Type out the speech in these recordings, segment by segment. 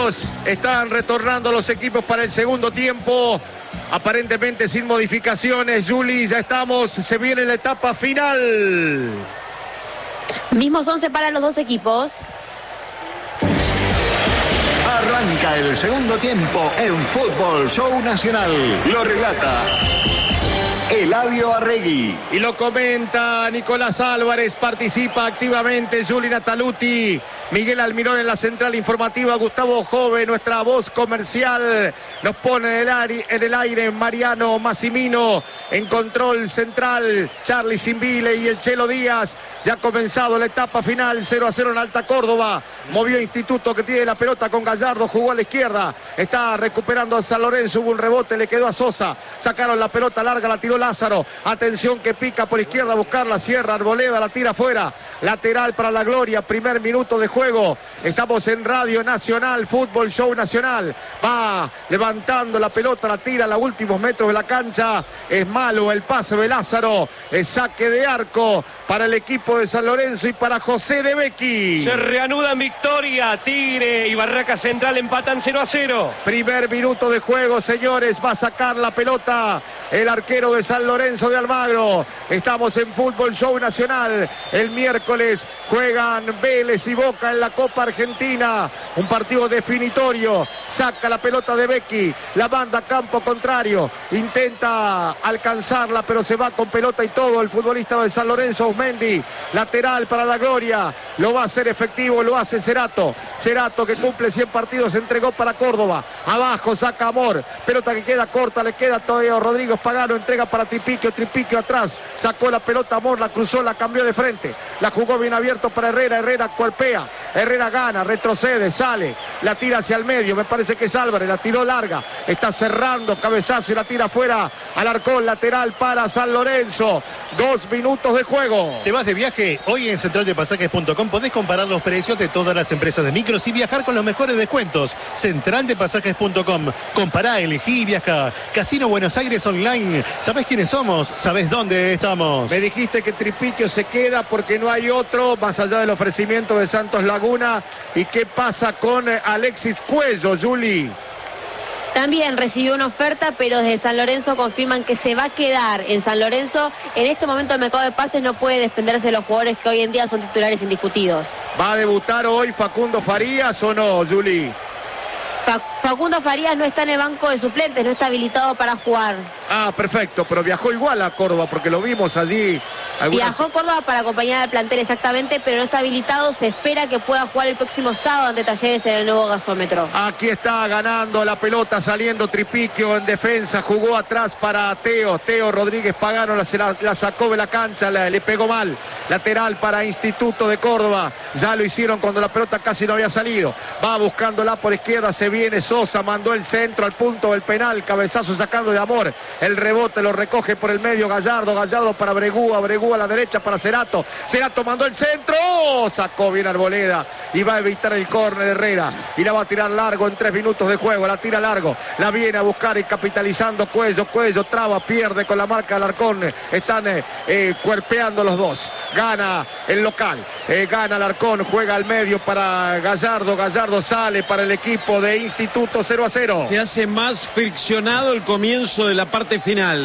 minutos. Están retornando los equipos para el segundo tiempo. Aparentemente sin modificaciones. Juli, ya estamos. Se viene la etapa final. Mismos 11 para los dos equipos. Arranca el segundo tiempo en Fútbol Show Nacional. Lo relata Eladio Arregui. Y lo comenta Nicolás Álvarez. Participa activamente Juli Nataluti. Miguel Almirón en la central informativa. Gustavo Jove, nuestra voz comercial. Nos pone en el aire Mariano Massimino. En control central, Charlie Simbile y el Chelo Díaz. Ya ha comenzado la etapa final, 0-0 en Alta Córdoba. Movió Instituto, que tiene la pelota con Gallardo, jugó a la izquierda. Está recuperando a San Lorenzo, hubo un rebote, le quedó a Sosa. Sacaron la pelota larga, la tiró Lázaro. Atención que pica por izquierda a buscar la Sierra. Arboleda la tira afuera. Lateral para la Gloria, primer minuto de juego. Estamos en Radio Nacional, Fútbol Show Nacional. Va levantando la pelota, la tira a los últimos metros de la cancha. Es malo el pase de Lázaro. El saque de arco para el equipo de San Lorenzo y para José de Becchi. Se reanuda en victoria. Tigre y Barraca Central empatan 0-0. Primer minuto de juego, señores. Va a sacar la pelota el arquero de San Lorenzo de Almagro. Estamos en Fútbol Show Nacional. El miércoles juegan Vélez y Boca en la Copa Argentina. Un partido definitorio. Saca la pelota de Becchi. La manda a campo contrario. Intenta alcanzarla, pero se va con pelota y todo el futbolista de San Lorenzo, Osmendi. Lateral para la Gloria. Lo va a hacer efectivo, lo hace Cerato. Cerato, que cumple 100 partidos, entregó para Córdoba. Abajo saca Amor. Pelota que queda corta, le queda todavía Rodrigo Pagano. Entrega para Tripiquio. Tripiquio atrás. Sacó la pelota Amor, la cruzó, la cambió de frente. La jugó bien abierto para Herrera. Herrera golpea. Herrera gana, retrocede, sale. La tira hacia el medio. Me parece que es Álvarez. La tiró larga. Está cerrando, cabezazo y la tira fuera. Alarcón, lateral para San Lorenzo. 2 minutos de juego. ¿Te vas de viaje? Hoy en centraldepasajes.com podés comparar los precios de todas las empresas de micros y viajar con los mejores descuentos. Centraldepasajes.com. Compará, elegí y viaja. Casino Buenos Aires Online. ¿Sabés quiénes somos? ¿Sabés dónde estamos? Me dijiste que Tripiquio se queda porque no hay otro, más allá del ofrecimiento de Santos Laguna. ¿Y qué pasa con Alexis Cuello, Juli? También recibió una oferta, pero desde San Lorenzo confirman que se va a quedar en San Lorenzo. En este momento el mercado de pases no puede desprenderse de los jugadores que hoy en día son titulares indiscutidos. ¿Va a debutar hoy Facundo Farías o no, Juli? Facundo Farías no está en el banco de suplentes, no está habilitado para jugar. Ah, perfecto, pero viajó igual a Córdoba porque lo vimos allí. Viajó a Córdoba para acompañar al plantel exactamente, pero no está habilitado. Se espera que pueda jugar el próximo sábado ante Talleres en el nuevo gasómetro. Aquí está ganando la pelota, saliendo Tripiquio en defensa, jugó atrás para Teo. Teo Rodríguez Pagano la sacó de la cancha, le pegó mal. Lateral para Instituto de Córdoba. Ya lo hicieron cuando la pelota casi no había salido. Va buscándola por izquierda, se viene Sosa, mandó el centro al punto del penal, cabezazo sacando de Amor. El rebote lo recoge por el medio Gallardo. Gallardo para Bregú a la derecha para Cerato. Cerato mandó el centro. Sacó bien Arboleda y va a evitar el córner Herrera. Y la va a tirar largo en 3 minutos de juego. La tira largo. La viene a buscar y capitalizando Cuello. Cuello traba, pierde con la marca de Alarcón. Están cuerpeando los dos. Gana el local. Gana Alarcón. Juega al medio para Gallardo. Gallardo sale para el equipo de Instituto 0-0. Se hace más friccionado el comienzo de la parte final.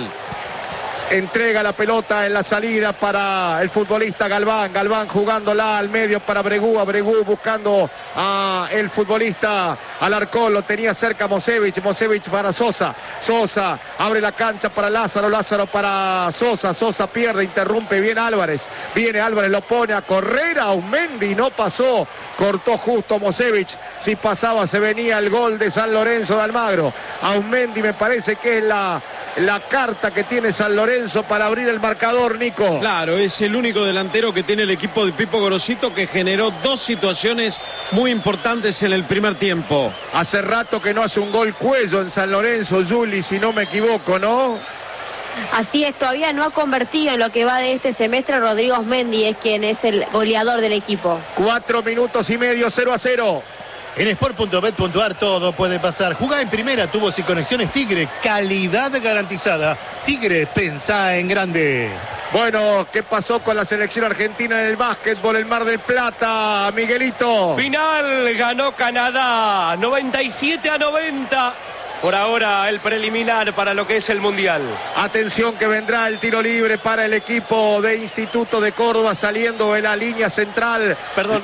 Entrega la pelota en la salida para el futbolista Galván. Galván jugándola al medio para Bregú. Bregú buscando a el futbolista Alarcón. Lo tenía cerca Mosevich. Mosevich para Sosa. Sosa abre la cancha para Lázaro. Lázaro para Sosa. Sosa pierde, interrumpe bien Álvarez. Viene Álvarez, lo pone a correr a Osmendi. No pasó. Cortó justo Mosevich. Si pasaba se venía el gol de San Lorenzo de Almagro. A Osmendi me parece que es la carta que tiene San Lorenzo para abrir el marcador, Nico. Claro, es el único delantero que tiene el equipo de Pipo Gorosito, que generó 2 situaciones muy importantes en el primer tiempo. Hace rato que no hace un gol Cuello en San Lorenzo, Juli, si no me equivoco, ¿no? Así es, todavía no ha convertido en lo que va de este semestre. Rodrigo Osmendi es quien es el goleador del equipo. 4 minutos y medio, 0-0. En sport.bet.ar todo puede pasar. Jugá en primera, tubos y conexiones Tigre. Calidad garantizada. Tigre, pensá en grande. Bueno, ¿qué pasó con la selección argentina en el básquetbol, el Mar del Plata, Miguelito? Final, ganó Canadá, 97-90. Por ahora el preliminar para lo que es el Mundial. Atención que vendrá el tiro libre para el equipo de Instituto de Córdoba saliendo de la línea central. Perdón,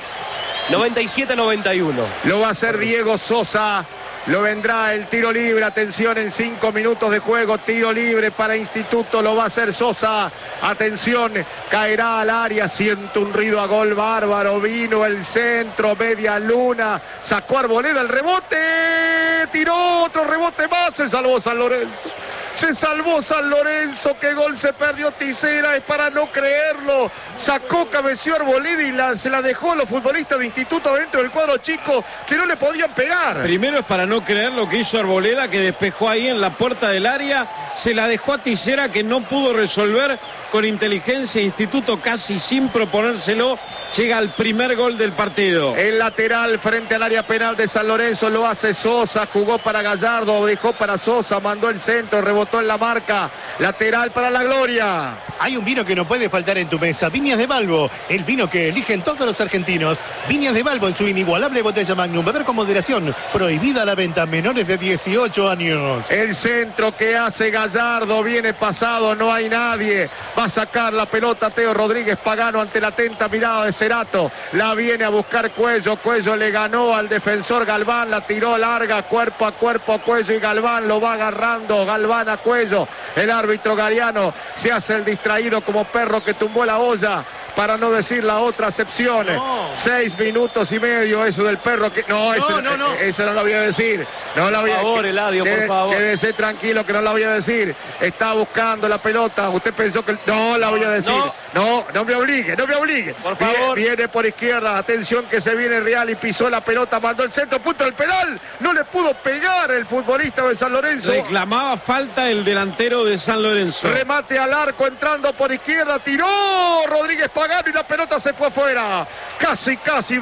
97-91. Lo va a hacer Diego Sosa. Lo vendrá el tiro libre, atención, en 5 minutos de juego, tiro libre para Instituto, lo va a hacer Sosa, atención, caerá al área, siente un ruido a gol bárbaro, vino el centro, media luna, sacó Arboleda el rebote, tiró otro rebote más, se salvó San Lorenzo. Se salvó San Lorenzo, qué gol se perdió Tisera, es para no creerlo. Sacó, cabeció Arboleda y se la dejó los futbolistas de Instituto dentro del cuadro chico que no le podían pegar. Primero es para no creer lo que hizo Arboleda, que despejó ahí en la puerta del área, se la dejó a Tisera que no pudo resolver con inteligencia. Instituto casi sin proponérselo llega al primer gol del partido. El lateral frente al área penal de San Lorenzo lo hace Sosa, jugó para Gallardo, dejó para Sosa, mandó el centro, rebotó en la marca, lateral para la Gloria. Hay un vino que no puede faltar en tu mesa, Viñas de Balbo, el vino que eligen todos los argentinos. Viñas de Balbo en su inigualable botella Magnum, beber con moderación, prohibida la venta a menores de 18 años. El centro que hace Gallardo, viene pasado, no hay nadie, va a sacar la pelota Teo Rodríguez Pagano ante la atenta mirada de Cerato, la viene a buscar Cuello, Cuello le ganó al defensor Galván, la tiró larga, cuerpo a Cuello y Galván lo va agarrando, Galván a Cuello, el árbitro Gariano se hace el distraído como perro que tumbó la olla, para no decir la otra acepción. No. 6 minutos y medio eso del perro que... No, eso no lo voy a decir. No lo voy a... Por favor, Eladio, por favor. Quédese tranquilo que no la voy a decir. Está buscando la pelota. Usted pensó que... No la voy a decir. No me obligue. Por favor. Viene por izquierda. Atención que se viene Real y pisó la pelota. Mandó el centro. Punto del penal. No le pudo pegar el futbolista de San Lorenzo. Reclamaba falta el delantero de San Lorenzo. Remate al arco entrando por izquierda. Tiró Rodríguez Pagano y la pelota se fue afuera. Casi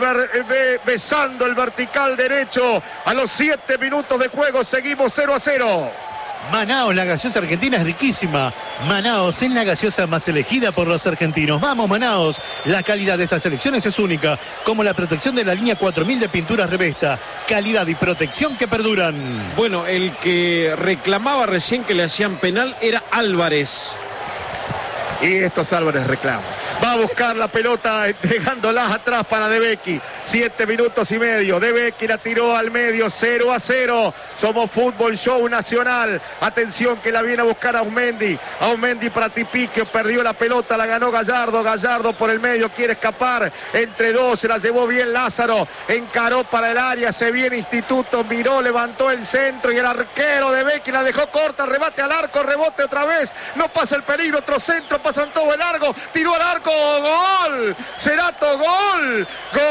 besando el vertical derecho. A los 7 minutos de juego seguimos 0-0. Manaos, la gaseosa argentina es riquísima. Manaos es la gaseosa más elegida por los argentinos. Vamos, Manaos. La calidad de estas selecciones es única, como la protección de la línea 4000 de pinturas Revesta. Calidad y protección que perduran. Bueno, el que reclamaba recién que le hacían penal era Álvarez. Y estos Álvarez reclaman. Va a buscar la pelota entregándola atrás para De Becchi. 7 minutos y medio. De Becchi la tiró al medio. 0-0. Somos Fútbol Show Nacional. Atención que la viene a buscar Aumendi. Aumendi para Tipiquio. Perdió la pelota. La ganó Gallardo. Gallardo por el medio. Quiere escapar. Entre dos. Se la llevó bien Lázaro. Encaró para el área. Se viene Instituto. Miró. Levantó el centro. Y el arquero De Becchi la dejó corta. Rebate al arco. Rebote otra vez. No pasa el peligro. Otro centro. Pasan todo el largo. Tiró al arco. Gol, Cerato, gol, gol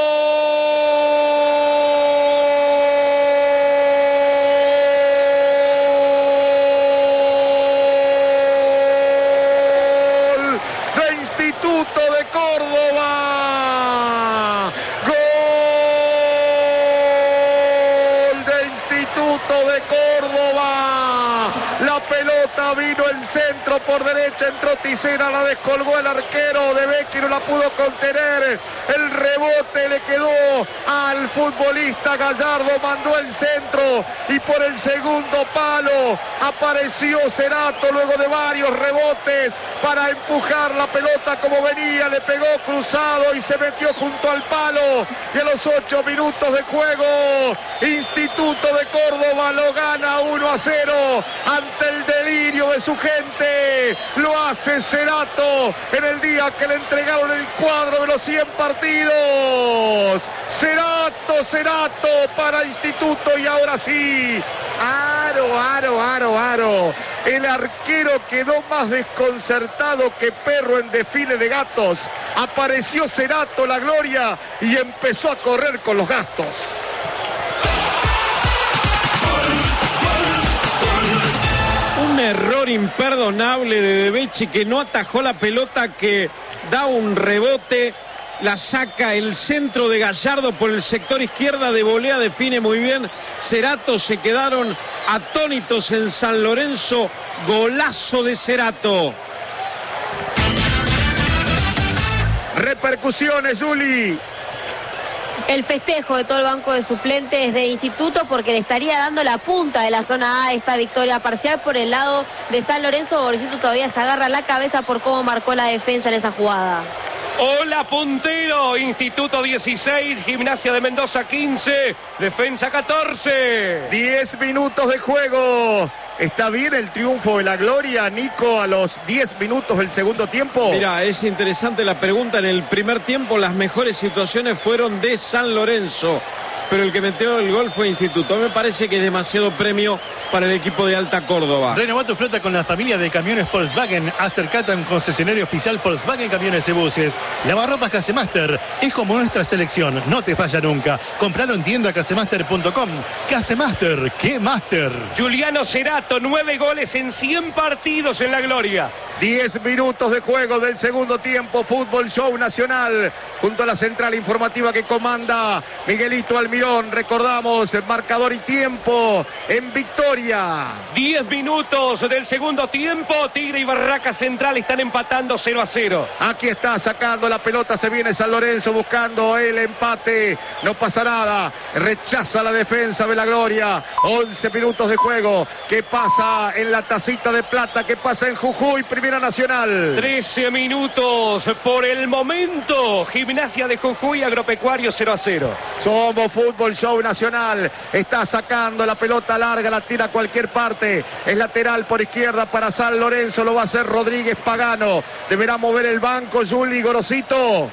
de Instituto de Córdoba, gol de Instituto de Córdoba. La pelota vino el centro por derecha, entró Tisera, la descolgó el arquero De Becchi, no la pudo contener. El rebote le quedó al futbolista Gallardo, mandó el centro y por el segundo palo apareció Cerato luego de varios rebotes para empujar la pelota como venía, le pegó cruzado y se metió junto al palo. Y a los 8 minutos de juego, Instituto de Córdoba lo gana 1-0 ante el delirio de su gente. Lo hace Cerato en el día que le entregaron el cuadro de los 100 partidos. Cerato para Instituto y ahora sí. Aro. El arquero quedó más desconcertado que perro en desfile de gatos. Apareció Cerato, la gloria, y empezó a correr con los gastos. Un error imperdonable de Becchi que no atajó la pelota, que da un rebote, la saca el centro de Gallardo por el sector izquierda, de volea define muy bien Cerato. Se quedaron atónitos en San Lorenzo. Golazo de Cerato. repercusiones, Juli. El festejo de todo el banco de suplentes de Instituto, porque le estaría dando la punta de la zona A esta victoria parcial. Por el lado de San Lorenzo, Gorosito todavía se agarra la cabeza por cómo marcó la defensa en esa jugada. Hola, puntero. Instituto 16, Gimnasia de Mendoza 15, Defensa 14. 10 minutos de juego. ¿Está bien el triunfo de la Gloria, Nico, a los 10 minutos del segundo tiempo? Mira, es interesante la pregunta. En el primer tiempo las mejores situaciones fueron de San Lorenzo, pero el que metió el gol fue Instituto. Me parece que es demasiado premio para el equipo de Alta Córdoba. Renová tu flota con la familia de camiones Volkswagen. Acercate a un concesionario oficial Volkswagen Camiones y Buses. Lavarropas Casemaster es como nuestra selección. No te falla nunca. Compralo en tienda casemaster.com. Casemaster, ¡qué máster! Juliano Cerato, 9 goles en 100 partidos en la Gloria. 10 minutos de juego del segundo tiempo. Fútbol Show Nacional junto a la central informativa que comanda Miguelito Almirón. Recordamos el marcador y tiempo en victoria. 10 minutos del segundo tiempo. Tigre y Barraca Central están empatando 0-0. Aquí está sacando la pelota. Se viene San Lorenzo buscando el empate. No pasa nada. Rechaza la defensa de la Gloria. 11 minutos de juego. ¿Qué pasa en la tacita de plata? ¿Qué pasa en Jujuy? Primera Nacional. 13 minutos por el momento. Gimnasia de Jujuy, Agropecuario 0-0. Somos Fútbol Show Nacional. Está sacando la pelota larga, la tira a cualquier parte. Es lateral por izquierda para San Lorenzo. Lo va a hacer Rodríguez Pagano. Deberá mover el banco Juli Gorosito.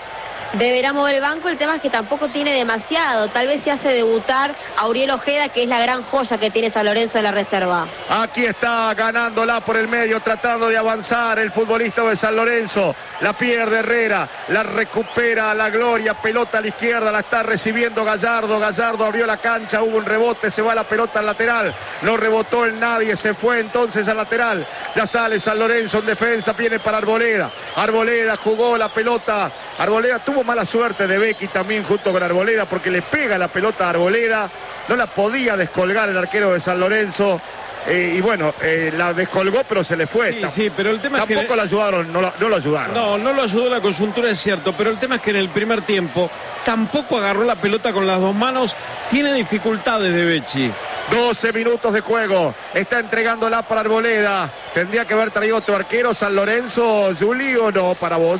Deberá mover el banco. El tema es que tampoco tiene demasiado. Tal vez se hace debutar a Uriel Ojeda, que es la gran joya que tiene San Lorenzo en la reserva. Aquí está ganándola por el medio, tratando de avanzar el futbolista de San Lorenzo. La pierde Herrera, la recupera la Gloria. Pelota a la izquierda, la está recibiendo Gallardo. Gallardo abrió la cancha, hubo un rebote, se va la pelota al lateral. No rebotó en nadie, se fue entonces al lateral. Ya sale San Lorenzo en defensa, viene para Arboleda. Arboleda jugó la pelota. Arboleda tuvo mala suerte de Becky también junto con Arboleda, porque le pega la pelota a Arboleda. No la podía descolgar el arquero de San Lorenzo. Y bueno, la descolgó, pero se le fue. Sí, pero el tema tampoco es que... la ayudaron, no lo ayudaron. No lo ayudó la coyuntura, es cierto, pero el tema es que en el primer tiempo tampoco agarró la pelota con las dos manos. Tiene dificultades de Becchi. 12 minutos de juego. Está entregándola para Arboleda. ¿Tendría que haber traído otro arquero San Lorenzo, Juli, o no para vos?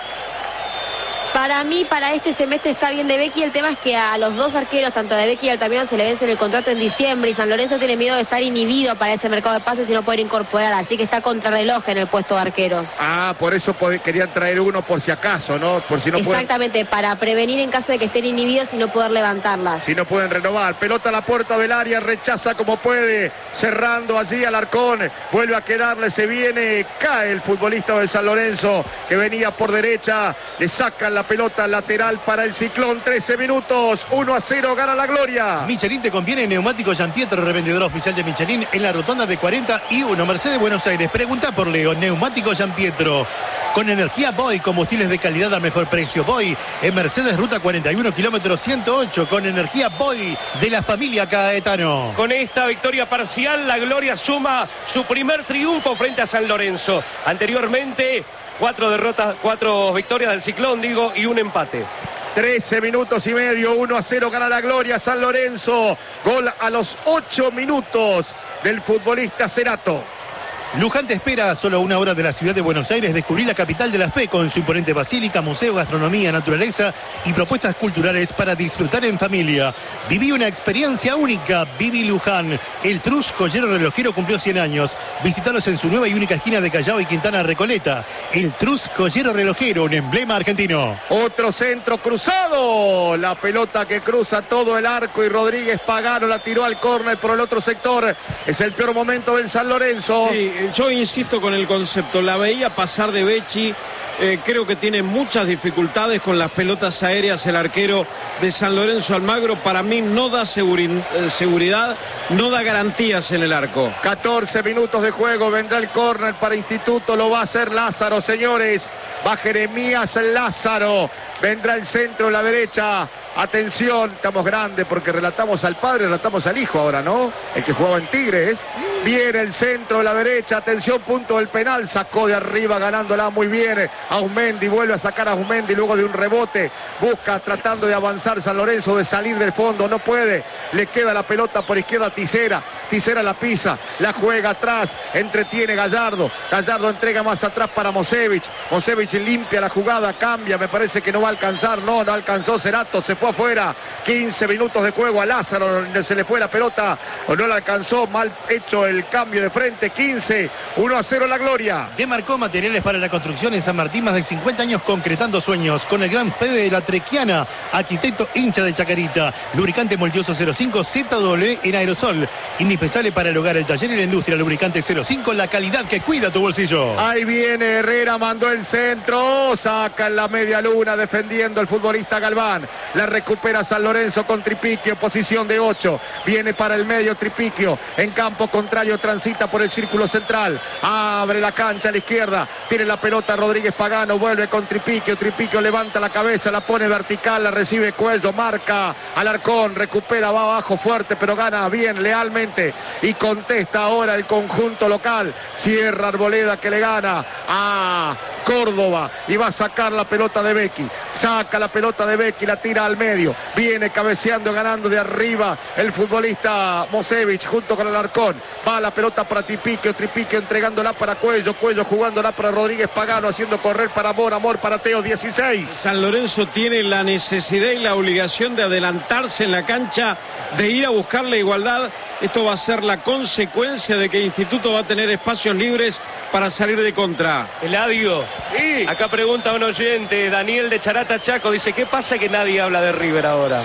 Para mí, para este semestre está bien de Becky. El tema es que a los dos arqueros, tanto a de Becky y a Altamirano, se le vence el contrato en diciembre, y San Lorenzo tiene miedo de estar inhibido para ese mercado de pases y no poder incorporar, así que está contrarreloj en el puesto de arqueros. Ah, por eso querían traer uno por si acaso, ¿no? Por si no exactamente, para prevenir en caso de que estén inhibidos y no poder levantarlas. Si no pueden renovar. Pelota a la puerta del área, rechaza como puede, cerrando allí Alarcón, vuelve a quedarle, se viene, cae el futbolista de San Lorenzo, que venía por derecha, le sacan la pelota lateral para el Ciclón. 13 minutos, 1-0, gana la Gloria. Michelin te conviene. Neumático Giampietro, revendedor oficial de Michelin en la rotonda de 40 y 1 Mercedes Buenos Aires. Pregunta por Leo. Neumático Giampietro, con energía Boy, combustibles de calidad al mejor precio. Boy en Mercedes, ruta 41, kilómetro 108, con energía Boy de la familia Caetano. Con esta victoria parcial, la Gloria suma su primer triunfo frente a San Lorenzo. Anteriormente, 4 victorias del Ciclón, y un empate. 13 minutos y medio, 1-0, gana la Gloria San Lorenzo. Gol a los 8 minutos del futbolista Cerato. Luján te espera a solo 1 hora de la ciudad de Buenos Aires. Descubrí la capital de la fe con su imponente basílica, museo, gastronomía, naturaleza y propuestas culturales para disfrutar en familia. Viví una experiencia única. Viví Luján. El Trus Joyero Relojero cumplió 100 años. Visítalos en su nueva y única esquina de Callao y Quintana Recoleta. El Trus Joyero Relojero, un emblema argentino. Otro centro cruzado. La pelota que cruza todo el arco y Rodríguez Pagano la tiró al córner por el otro sector. Es el peor momento del San Lorenzo. Sí. Yo insisto con el concepto, la veía pasar de Becchi, creo que tiene muchas dificultades con las pelotas aéreas el arquero de San Lorenzo Almagro. Para mí no da seguridad, no da garantías en el arco. 14 minutos de juego, vendrá el córner para Instituto, lo va a hacer Lázaro, señores, va Jeremías Lázaro. Vendrá el centro, la derecha. Atención, estamos grandes porque relatamos al padre, relatamos al hijo ahora, ¿no? El que jugaba en Tigres. Viene el centro de la derecha, atención, punto del penal, sacó de arriba ganándola muy bien Aumendi, vuelve a sacar a Aumendi luego de un rebote, busca tratando de avanzar San Lorenzo, de salir del fondo, no puede, le queda la pelota por izquierda Tisera la pisa, la juega atrás, entretiene Gallardo entrega más atrás para Mosevich limpia la jugada, cambia, me parece que no va a alcanzar, no alcanzó Cerato, se fue afuera, 15 minutos de juego a Lázaro, se le fue la pelota, o no la alcanzó, mal hecho el cambio de frente, 15, 1-0 la Gloria. Demarcó materiales para la construcción en San Martín, más de 50 años concretando sueños, con el gran Fede de la Trequiana, arquitecto hincha de Chacarita, lubricante Multioso 05 ZW en aerosol, indispensable para el hogar, el taller y la industria, lubricante 05, la calidad que cuida tu bolsillo. Ahí viene Herrera, mandó el centro, saca en la media luna defendiendo el futbolista Galván, la recupera San Lorenzo con Tripiquio, posición de 8, viene para el medio Tripiquio, en campo contrario transita por el círculo central, abre la cancha a la izquierda, tiene la pelota Rodríguez Pagano, vuelve con Tripiquio levanta la cabeza, la pone vertical, la recibe Cuello, marca Alarcón, recupera, va abajo fuerte, pero gana bien, lealmente, y contesta ahora el conjunto local, cierra Arboleda que le gana a Córdoba y va a sacar la pelota de Becchi, saca la pelota de Becchi, la tira al medio, viene cabeceando, ganando de arriba el futbolista Mosevich junto con Alarcón, va la pelota para Tripiquio entregándola para Cuello jugándola para Rodríguez Pagano, haciendo correr para Amor para Teo, 16. San Lorenzo tiene la necesidad y la obligación de adelantarse en la cancha, de ir a buscar la igualdad. Esto va a ser la consecuencia de que el Instituto va a tener espacios libres para salir de contra. Eladio, sí. Acá pregunta un oyente, Daniel de Charata Chaco, dice, ¿qué pasa que nadie habla de River ahora?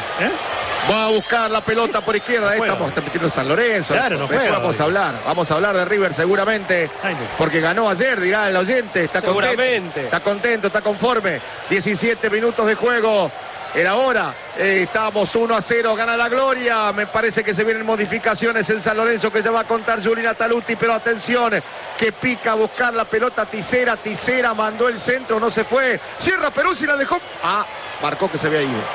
Va a buscar la pelota por izquierda, estamos metiendo San Lorenzo. Claro, no juega, vamos a hablar de River seguramente, porque ganó ayer, dirá el oyente, está contento, está conforme. 17 minutos de juego. Era hora, estamos 1-0, gana la Gloria, me parece que se vienen modificaciones en San Lorenzo que ya va a contar Giulina Taluti, pero atención, que pica a buscar la pelota Tisera mandó el centro, no se fue, cierra Peruzzi, la dejó, marcó que se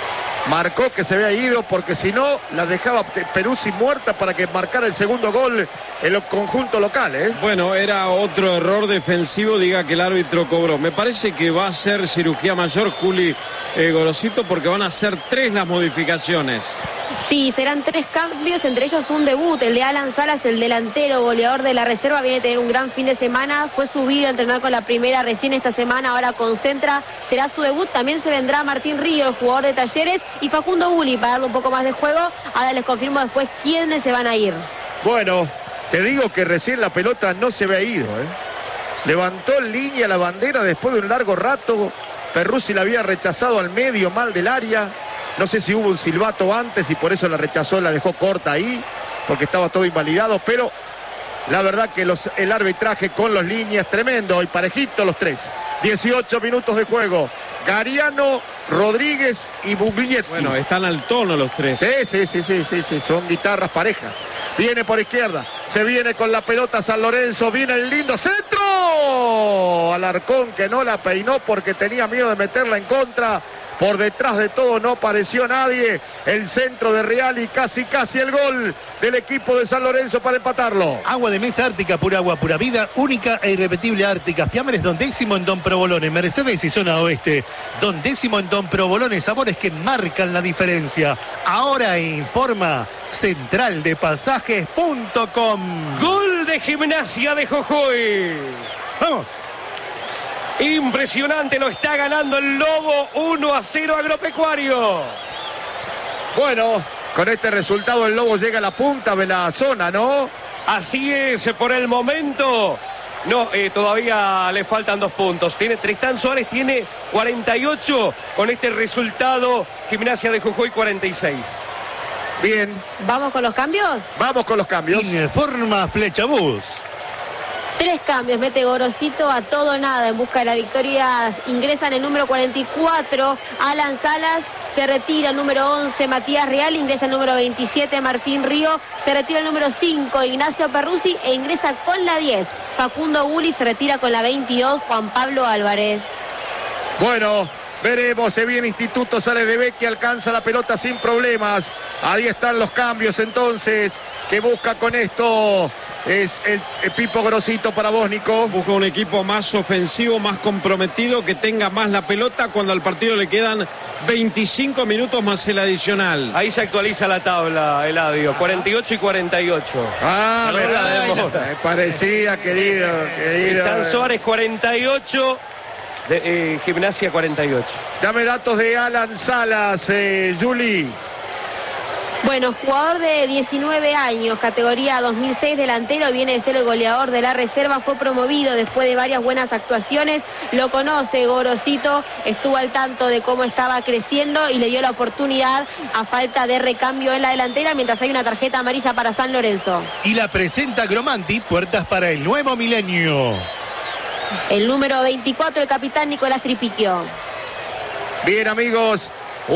había ido, porque si no la dejaba Peruzzi muerta para que marcara el segundo gol en el conjunto local. Bueno, era otro error defensivo, diga que el árbitro cobró. Me parece que va a ser cirugía mayor, Juli Gorosito, porque van a ser 3 las modificaciones. Sí, serán 3 cambios, entre ellos un debut, el de Alan Salas, el delantero goleador de la reserva, viene a tener un gran fin de semana, fue subido a entrenar con la primera recién esta semana, ahora concentra, será su debut, también se vendrá Martín Río, el jugador de Talleres, y Facundo Bulli para darle un poco más de juego. Ahora les confirmo después quiénes se van a ir. Bueno, te digo que recién la pelota no se había ido. Levantó en línea la bandera después de un largo rato. Peruzzi la había rechazado al medio mal del área. No sé si hubo un silbato antes y por eso la rechazó, la dejó corta ahí, porque estaba todo invalidado, pero la verdad que el arbitraje con los líneas tremendo y parejito los 3. 18 minutos de juego. Gariano, Rodríguez y Buglietti. Bueno, están al tono los 3. Sí, son guitarras parejas. Viene por izquierda, se viene con la pelota San Lorenzo, viene el lindo centro. Alarcón que no la peinó porque tenía miedo de meterla en contra. Por detrás de todo no apareció nadie. El centro de Real y casi el gol del equipo de San Lorenzo para empatarlo. Agua de mesa Ártica, pura agua, pura vida, única e irrepetible Ártica. Fiambres Don Décimo en Don Provolone, Mercedes y zona oeste. Don Décimo en Don Provolone, sabores que marcan la diferencia. Ahora informa centraldepasajes.com. Gol de Gimnasia de Jujuy. Vamos. Impresionante, lo está ganando el Lobo, 1-0 Agropecuario. Bueno, con este resultado el Lobo llega a la punta de la zona, ¿no? Así es, por el momento. No, todavía le faltan 2 puntos. Tristán Suárez tiene 48 con este resultado. Gimnasia de Jujuy 46. Bien. ¿Vamos con los cambios? Vamos con los cambios. Informa Flechabús. 3 cambios, mete Gorosito a todo nada en busca de la victoria. Ingresan el número 44, Alan Salas, se retira el número 11, Matías Real, ingresa el número 27, Martín Río, se retira el número 5, Ignacio Peruzzi, e ingresa con la 10, Facundo Bulli, se retira con la 22, Juan Pablo Álvarez. Bueno, veremos, se viene Instituto, sale de Becchi, alcanza la pelota sin problemas. Ahí están los cambios entonces, que busca con esto es el Pipo Grosito para vos, Nico. Busca un equipo más ofensivo, más comprometido, que tenga más la pelota cuando al partido le quedan 25 minutos más el adicional. Ahí se actualiza la tabla, Eladio. 48 y 48. Ah, Perdón la verdad, demora. me parecía, querido. Están Suárez 48, Gimnasia 48. Dame datos de Alan Salas, Juli. Bueno, jugador de 19 años, categoría 2006, delantero, viene de ser el goleador de la reserva, fue promovido después de varias buenas actuaciones, lo conoce Gorosito, estuvo al tanto de cómo estaba creciendo y le dio la oportunidad a falta de recambio en la delantera, mientras hay una tarjeta amarilla para San Lorenzo. Y la presenta Gromanti, puertas para el nuevo milenio. El número 24, el capitán Nicolás Tripiquio. Bien, amigos.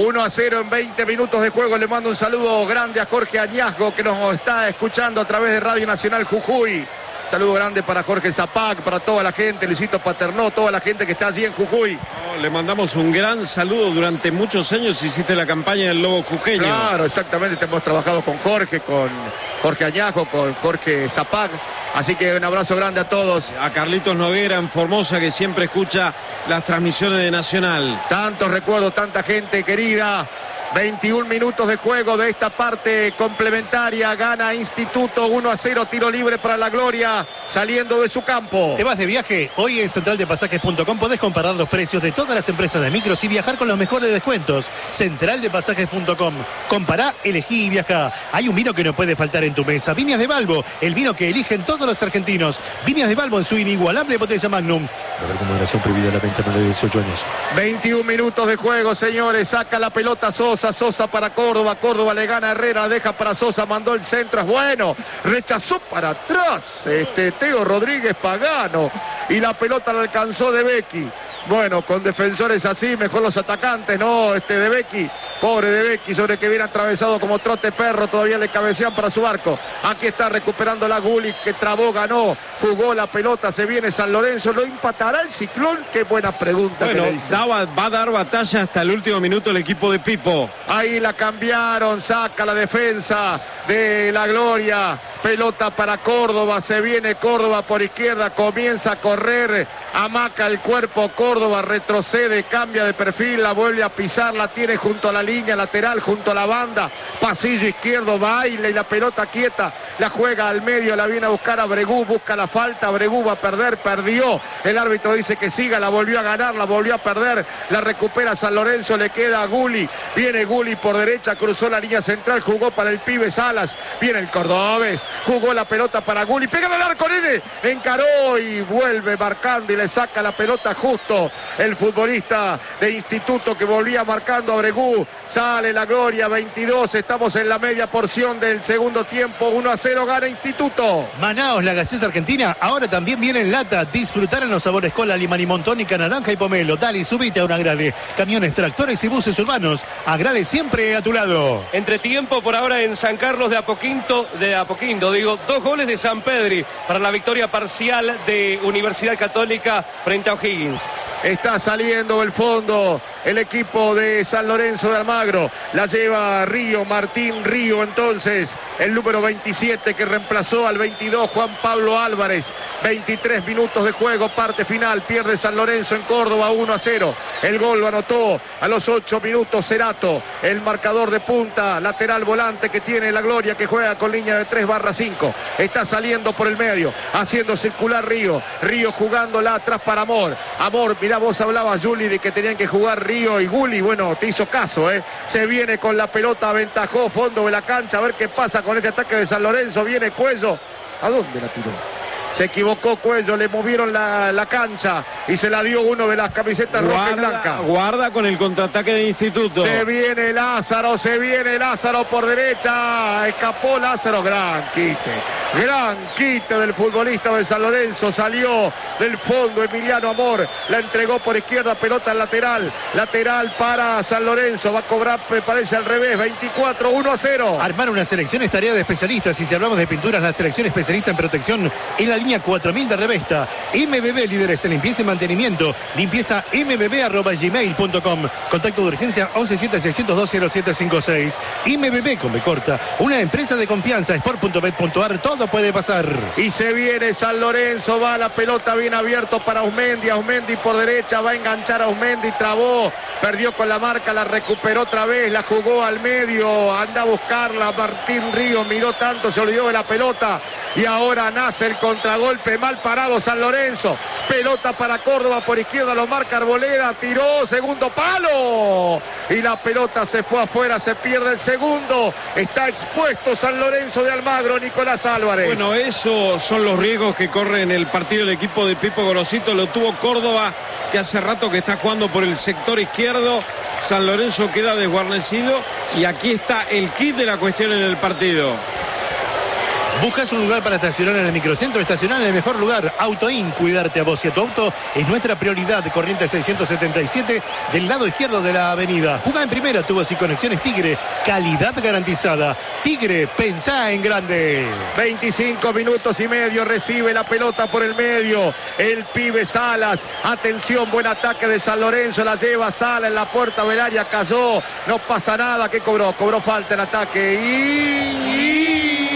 1-0 en 20 minutos de juego. Le mando un saludo grande a Jorge Añasgo, que nos está escuchando a través de Radio Nacional Jujuy. Saludo grande para Jorge Zapac, para toda la gente, Luisito Paternó, toda la gente que está allí en Jujuy. Le mandamos un gran saludo. Durante muchos años hiciste la campaña del Lobo Jujeño. Claro, exactamente. Hemos trabajado con Jorge Añasgo, con Jorge Zapac. Así que un abrazo grande a todos. A Carlitos Noguera en Formosa, que siempre escucha las transmisiones de Nacional. Tantos recuerdos, tanta gente querida. 21 minutos de juego de esta parte complementaria. Gana Instituto 1-0, tiro libre para la Gloria, saliendo de su campo. ¿Te vas de viaje? Hoy en centraldepasajes.com podés comparar los precios de todas las empresas de micros y viajar con los mejores descuentos. Centraldepasajes.com. Compará, elegí y viajá. Hay un vino que no puede faltar en tu mesa. Viñas de Balbo, el vino que eligen todos los argentinos. Viñas de Balbo en su inigualable botella Magnum. A ver, con moderación, prohibida la venta menor de 18 años. 21 minutos de juego, señores. Saca la pelota Sosa para Córdoba. Córdoba le gana a Herrera, la deja para Sosa, mandó el centro, es bueno. Rechazó para atrás Teo Rodríguez Pagano. Y la pelota la alcanzó De Becchi. Bueno, con defensores así, mejor los atacantes, ¿no? De Becchi, pobre De Becchi, sobre que viene atravesado como trote perro, todavía le cabecean para su arco. Aquí está recuperando la Gulli, que trabó, ganó, jugó la pelota, se viene San Lorenzo, ¿lo empatará el Ciclón? Qué buena pregunta. Bueno, que le hice. va a dar batalla hasta el último minuto el equipo de Pipo. Ahí la cambiaron, saca la defensa de la Gloria. Pelota para Córdoba, se viene Córdoba por izquierda, comienza a correr, amaca el cuerpo Córdoba, retrocede, cambia de perfil, la vuelve a pisar, la tiene junto a la línea lateral, junto a la banda, pasillo izquierdo, baila y la pelota quieta, la juega al medio, la viene a buscar a Bregú, busca la falta, Bregú va a perder, perdió, el árbitro dice que siga, la volvió a ganar, la volvió a perder, la recupera San Lorenzo, le queda a Gulli, viene Gulli por derecha, cruzó la línea central, jugó para el pibe Salas, viene el cordobés, jugó la pelota para Gulli, pega al arco, nene, encaró y vuelve marcando y le saca la pelota justo el futbolista de Instituto que volvía marcando a Bregú. Sale la Gloria, 22, estamos en la media porción del segundo tiempo, 1-0 gana Instituto. Manaos, la gaseosa argentina, ahora también viene en lata. Disfrutar en los sabores cola, limón y montónica, naranja y pomelo. Dale, subite a un Agrale. Camiones, tractores y buses urbanos. Agrale siempre a tu lado. Entretiempo por ahora en San Carlos de Apoquindo, digo, 2 goles de San Pedri para la victoria parcial de Universidad Católica frente a O'Higgins. Está saliendo el fondo el equipo de San Lorenzo de Almagro. La lleva Río, Martín Río, entonces el número 27 que reemplazó al 22 Juan Pablo Álvarez. 23 minutos de juego, parte final, pierde San Lorenzo en Córdoba 1-0. El gol lo anotó a los 8 minutos Cerato, el marcador de punta, lateral volante que tiene la Gloria, que juega con línea de 3/5. Está saliendo por el medio, haciendo circular Río jugándola atrás para Amor. Mirá, vos hablabas, Juli, de que tenían que jugar Río y Gulli. Bueno, te hizo caso, ¿eh? Se viene con la pelota, aventajó fondo de la cancha. A ver qué pasa con este ataque de San Lorenzo. Viene Cuello. ¿A dónde la tiró? Se equivocó Cuello, le movieron la cancha y se la dio uno de las camisetas roja y blanca. Guarda con el contraataque de Instituto. Se viene Lázaro por derecha. Escapó Lázaro, gran quite del futbolista de San Lorenzo. Salió del fondo Emiliano Amor, la entregó por izquierda, pelota al lateral para San Lorenzo. Va a cobrar, me parece al revés, 24, 1-0. Armar una selección es tarea de especialistas, y si hablamos de pinturas, la selección especialista en protección en la línea Línea 4000 de Revesta. MBB, líderes en limpieza y mantenimiento. Limpieza mbb@gmail.com. Contacto de urgencia 117-602-0756. MBB con B corta. Una empresa de confianza. Sport.bet.ar. Todo puede pasar. Y se viene San Lorenzo, va la pelota bien abierto para Ausmendi. Ausmendi por derecha, va a enganchar a Ausmendi, trabó, perdió con la marca, la recuperó otra vez, la jugó al medio, anda a buscarla. Martín Ríos miró tanto, se olvidó de la pelota. Y ahora nace el contragolpe, mal parado San Lorenzo. Pelota para Córdoba por izquierda, lo marca Arboleda, tiró, segundo palo. Y la pelota se fue afuera, se pierde el segundo. Está expuesto San Lorenzo de Almagro, Nicolás Álvarez. Bueno, esos son los riesgos que corre en el partido el equipo de Pipo Gorosito. Lo tuvo Córdoba, que hace rato que está jugando por el sector izquierdo. San Lorenzo queda desguarnecido y aquí está el kit de la cuestión en el partido. ¿Buscas un lugar para estacionar en el microcentro? Estacionar en el mejor lugar. AutoIn, cuidarte a vos y a tu auto es nuestra prioridad. Corriente 677 del lado izquierdo de la avenida. Jugá en primera, tubos y conexiones Tigre. Calidad garantizada. Tigre, pensá en grande. 25 minutos y medio, recibe la pelota por el medio. El pibe Salas. Atención, buen ataque de San Lorenzo. La lleva Salas en la puerta del área, cayó. No pasa nada. ¿Qué cobró? Cobró falta el ataque.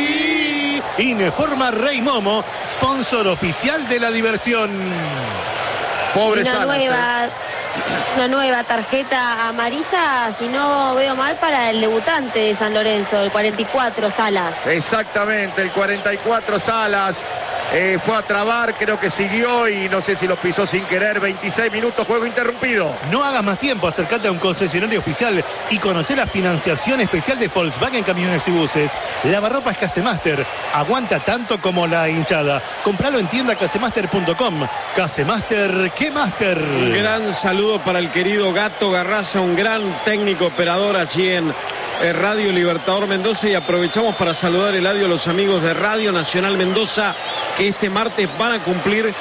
Informa Rey Momo, sponsor oficial de la diversión. Pobre Salas. Una nueva tarjeta amarilla, si no veo mal, para el debutante de San Lorenzo, el 44, Salas. Exactamente, el 44 Salas. Fue a trabar, creo que siguió y no sé si lo pisó sin querer. 26 minutos, juego interrumpido. No hagas más tiempo, acércate a un concesionario oficial y conocer la financiación especial de Volkswagen Camiones y Buses. Lavarropas Casemaster, aguanta tanto como la hinchada. Compralo en tienda casemaster.com. Casemaster, ¿qué Master? Un gran saludo para el querido Gato Garraza, un gran técnico operador allí en Radio Libertador Mendoza, y aprovechamos para saludar, Eladio, a los amigos de Radio Nacional Mendoza, que este martes van a cumplir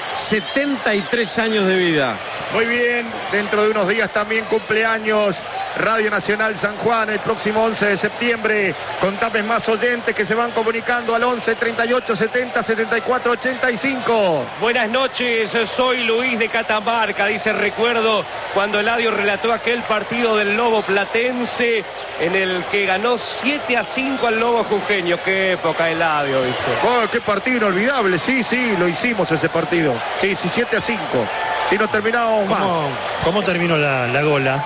73 años de vida. Muy bien, dentro de unos días también cumpleaños Radio Nacional San Juan, el próximo 11 de septiembre. Contame más oyentes que se van comunicando al 11 38 70 74 85. Buenas noches, soy Luis de Catamarca. Dice, recuerdo cuando Eladio relató aquel partido del Lobo Platense en el que ganó 7-5 al Lobo Jujeño. Qué época, Eladio, dice. Oh, qué partido inolvidable. Sí, lo hicimos ese partido. Sí, 7-5. Y no terminamos más. ¿Cómo terminó la gola?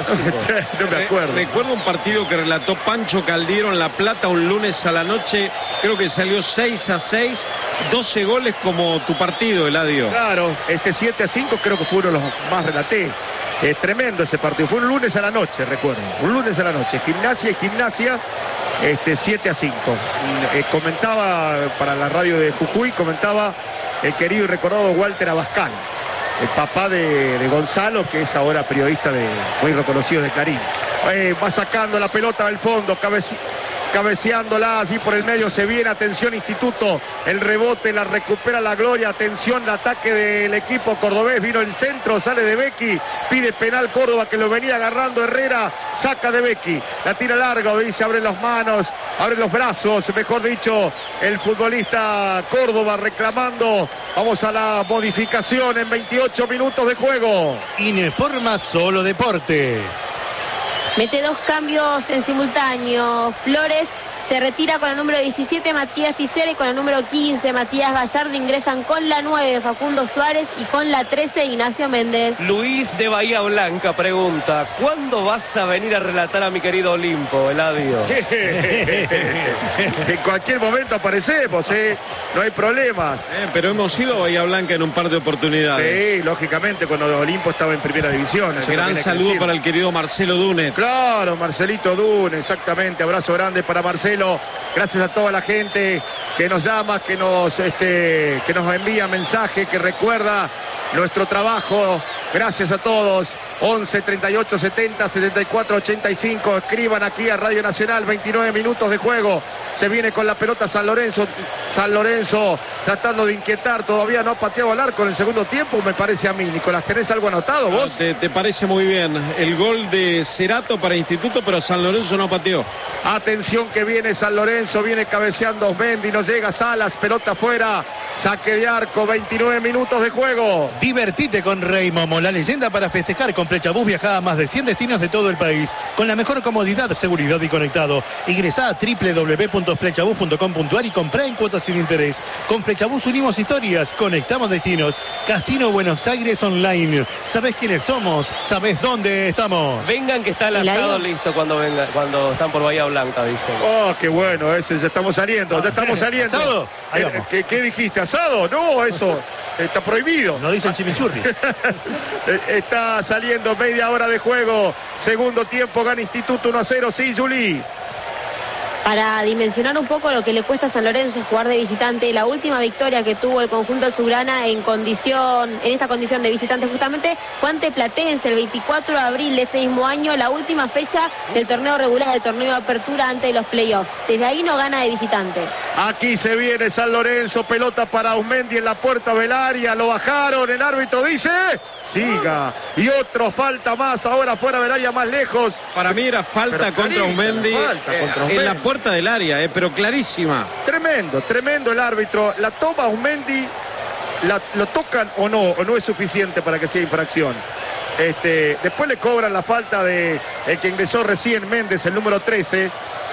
No me acuerdo. Recuerdo un partido que relató Pancho Caldiero en La Plata un lunes a la noche. Creo que salió 6-6. 12 goles como tu partido, Eladio. Claro, 7-5 creo que fue uno de los más relaté. Tremendo ese partido. Fue un lunes a la noche, recuerdo. Un lunes a la noche. Gimnasia. 7-5. Comentaba para la radio de Jujuy, comentaba el querido y recordado Walter Abascal, el papá de Gonzalo, que es ahora periodista muy reconocido de Clarín. Va sacando la pelota del fondo, cabeceándola así por el medio, se viene, atención Instituto, el rebote, la recupera la Gloria, atención el ataque del equipo cordobés, vino el centro, sale de Becky, pide penal Córdoba que lo venía agarrando Herrera, saca de Becky, la tira larga, dice, abre las manos, abre los brazos, mejor dicho, el futbolista Córdoba reclamando. Vamos a la modificación en 28 minutos de juego. Informa Solo Deportes. Mete dos cambios en simultáneo. Flores se retira con la número 17 Matías Ticera y con la número 15 Matías Gallardo. Ingresan con la 9 Facundo Suárez y con la 13 Ignacio Méndez. Luis de Bahía Blanca pregunta, ¿cuándo vas a venir a relatar a mi querido Olimpo, Eladio? En cualquier momento aparecemos, no hay problemas. Pero hemos ido a Bahía Blanca en un par de oportunidades. Sí, lógicamente, cuando Olimpo estaba en primera división. Gran saludo para el querido Marcelo Dunet. Claro, Marcelito Dunet, exactamente. Abrazo grande para Marcelo. Gracias a toda la gente que nos llama, que nos envía mensaje, que recuerda nuestro trabajo. Gracias a todos. 11 38 70 74 85. Escriban aquí a Radio Nacional. 29 minutos de juego. Se viene con la pelota San Lorenzo. San Lorenzo tratando de inquietar. Todavía no ha pateado al arco en el segundo tiempo, me parece a mí. Nicolás, ¿tenés algo anotado vos? Te parece muy bien. El gol de Cerato para Instituto, pero San Lorenzo no pateó. Atención que viene San Lorenzo. Viene cabeceando Osmendi. No llega Salas. Pelota afuera. Saque de arco. 29 minutos de juego. Divertite con Rey Momo, la leyenda para festejar. Con Flechabús viaja a más de 100 destinos de todo el país. Con la mejor comodidad, seguridad y conectado. Ingresá a www.flechabús.com.ar y comprá en cuotas sin interés. Con Flechabús unimos historias, conectamos destinos. Casino Buenos Aires Online. ¿Sabés quiénes somos? ¿Sabés dónde estamos? Vengan que está el asado listo cuando están por Bahía Blanca, dicen. Oh, qué bueno, ya estamos saliendo, ya estamos saliendo. ¿Asado? Ahí vamos. ¿Qué dijiste? ¿Asado? No, eso está prohibido. No dicen chimichurri. Está saliendo media hora de juego. Segundo tiempo, gana Instituto 1-0. Sí, Juli. Para dimensionar un poco lo que le cuesta a San Lorenzo jugar de visitante, la última victoria que tuvo el conjunto azulgrana en esta condición de visitante justamente fue ante Platense el 24 de abril de este mismo año, la última fecha del torneo regular, del torneo de apertura antes de los playoffs. Desde ahí no gana de visitante. Aquí se viene San Lorenzo, pelota para Osmendi en la puerta del área, lo bajaron, el árbitro dice, siga, y otro falta más, ahora fuera del área más lejos. Para mí era falta contra Osmendi en la puerta del área, pero clarísima. Tremendo el árbitro, la toma Osmendi, lo tocan o no es suficiente para que sea infracción. Después le cobran la falta de el que ingresó recién, Méndez, el número 13,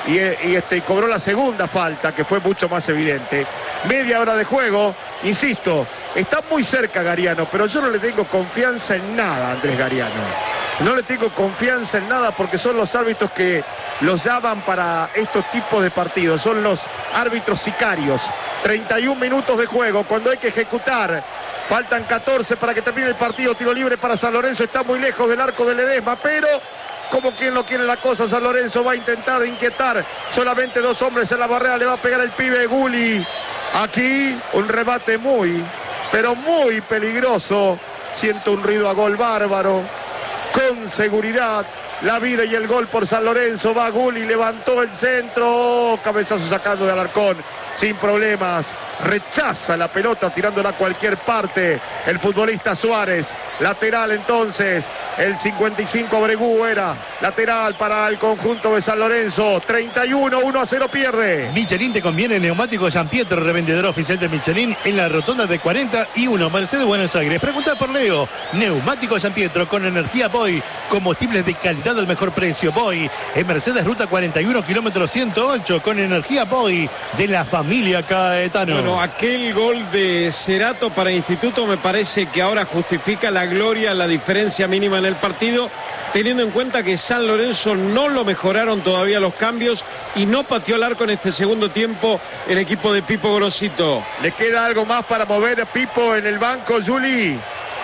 y cobró la segunda falta, que fue mucho más evidente. Media hora de juego, insisto, está muy cerca Gariano, pero yo no le tengo confianza en nada a Andrés Gariano. No le tengo confianza en nada porque son los árbitros que los llaman para estos tipos de partidos. Son los árbitros sicarios. 31 minutos de juego, cuando hay que ejecutar. Faltan 14 para que termine el partido. Tiro libre para San Lorenzo. Está muy lejos del arco de Ledesma, pero como quien lo quiere la cosa, San Lorenzo va a intentar inquietar. Solamente dos hombres en la barrera. Le va a pegar el pibe Gulli. Aquí un remate muy, pero muy peligroso. Siento un ruido a gol bárbaro. Con seguridad, la vida y el gol por San Lorenzo. Va Gulli, levantó el centro. Cabezazo sacando de Alarcón. Sin problemas. Rechaza la pelota tirándola a cualquier parte. El futbolista Suárez. Lateral entonces. El 55 Bregú era. Lateral para el conjunto de San Lorenzo. 31, 1-0 pierde. Michelin te conviene. Neumático Jean Pietro, revendedor oficial de Michelin en la rotonda de 41, Mercedes, Buenos Aires. Pregunta por Leo. Neumático Jean Pietro con energía Boy. Combustibles de calidad al mejor precio. Boy. En Mercedes, ruta 41, kilómetro 108. Con energía Boy de la familia Caetano. Bueno, aquel gol de Cerato para Instituto me parece que ahora justifica la gloria, la diferencia mínima en el partido, teniendo en cuenta que San Lorenzo no lo mejoraron todavía los cambios y no pateó al arco en este segundo tiempo el equipo de Pipo Grosito. ¿Le queda algo más para mover a Pipo en el banco, Juli?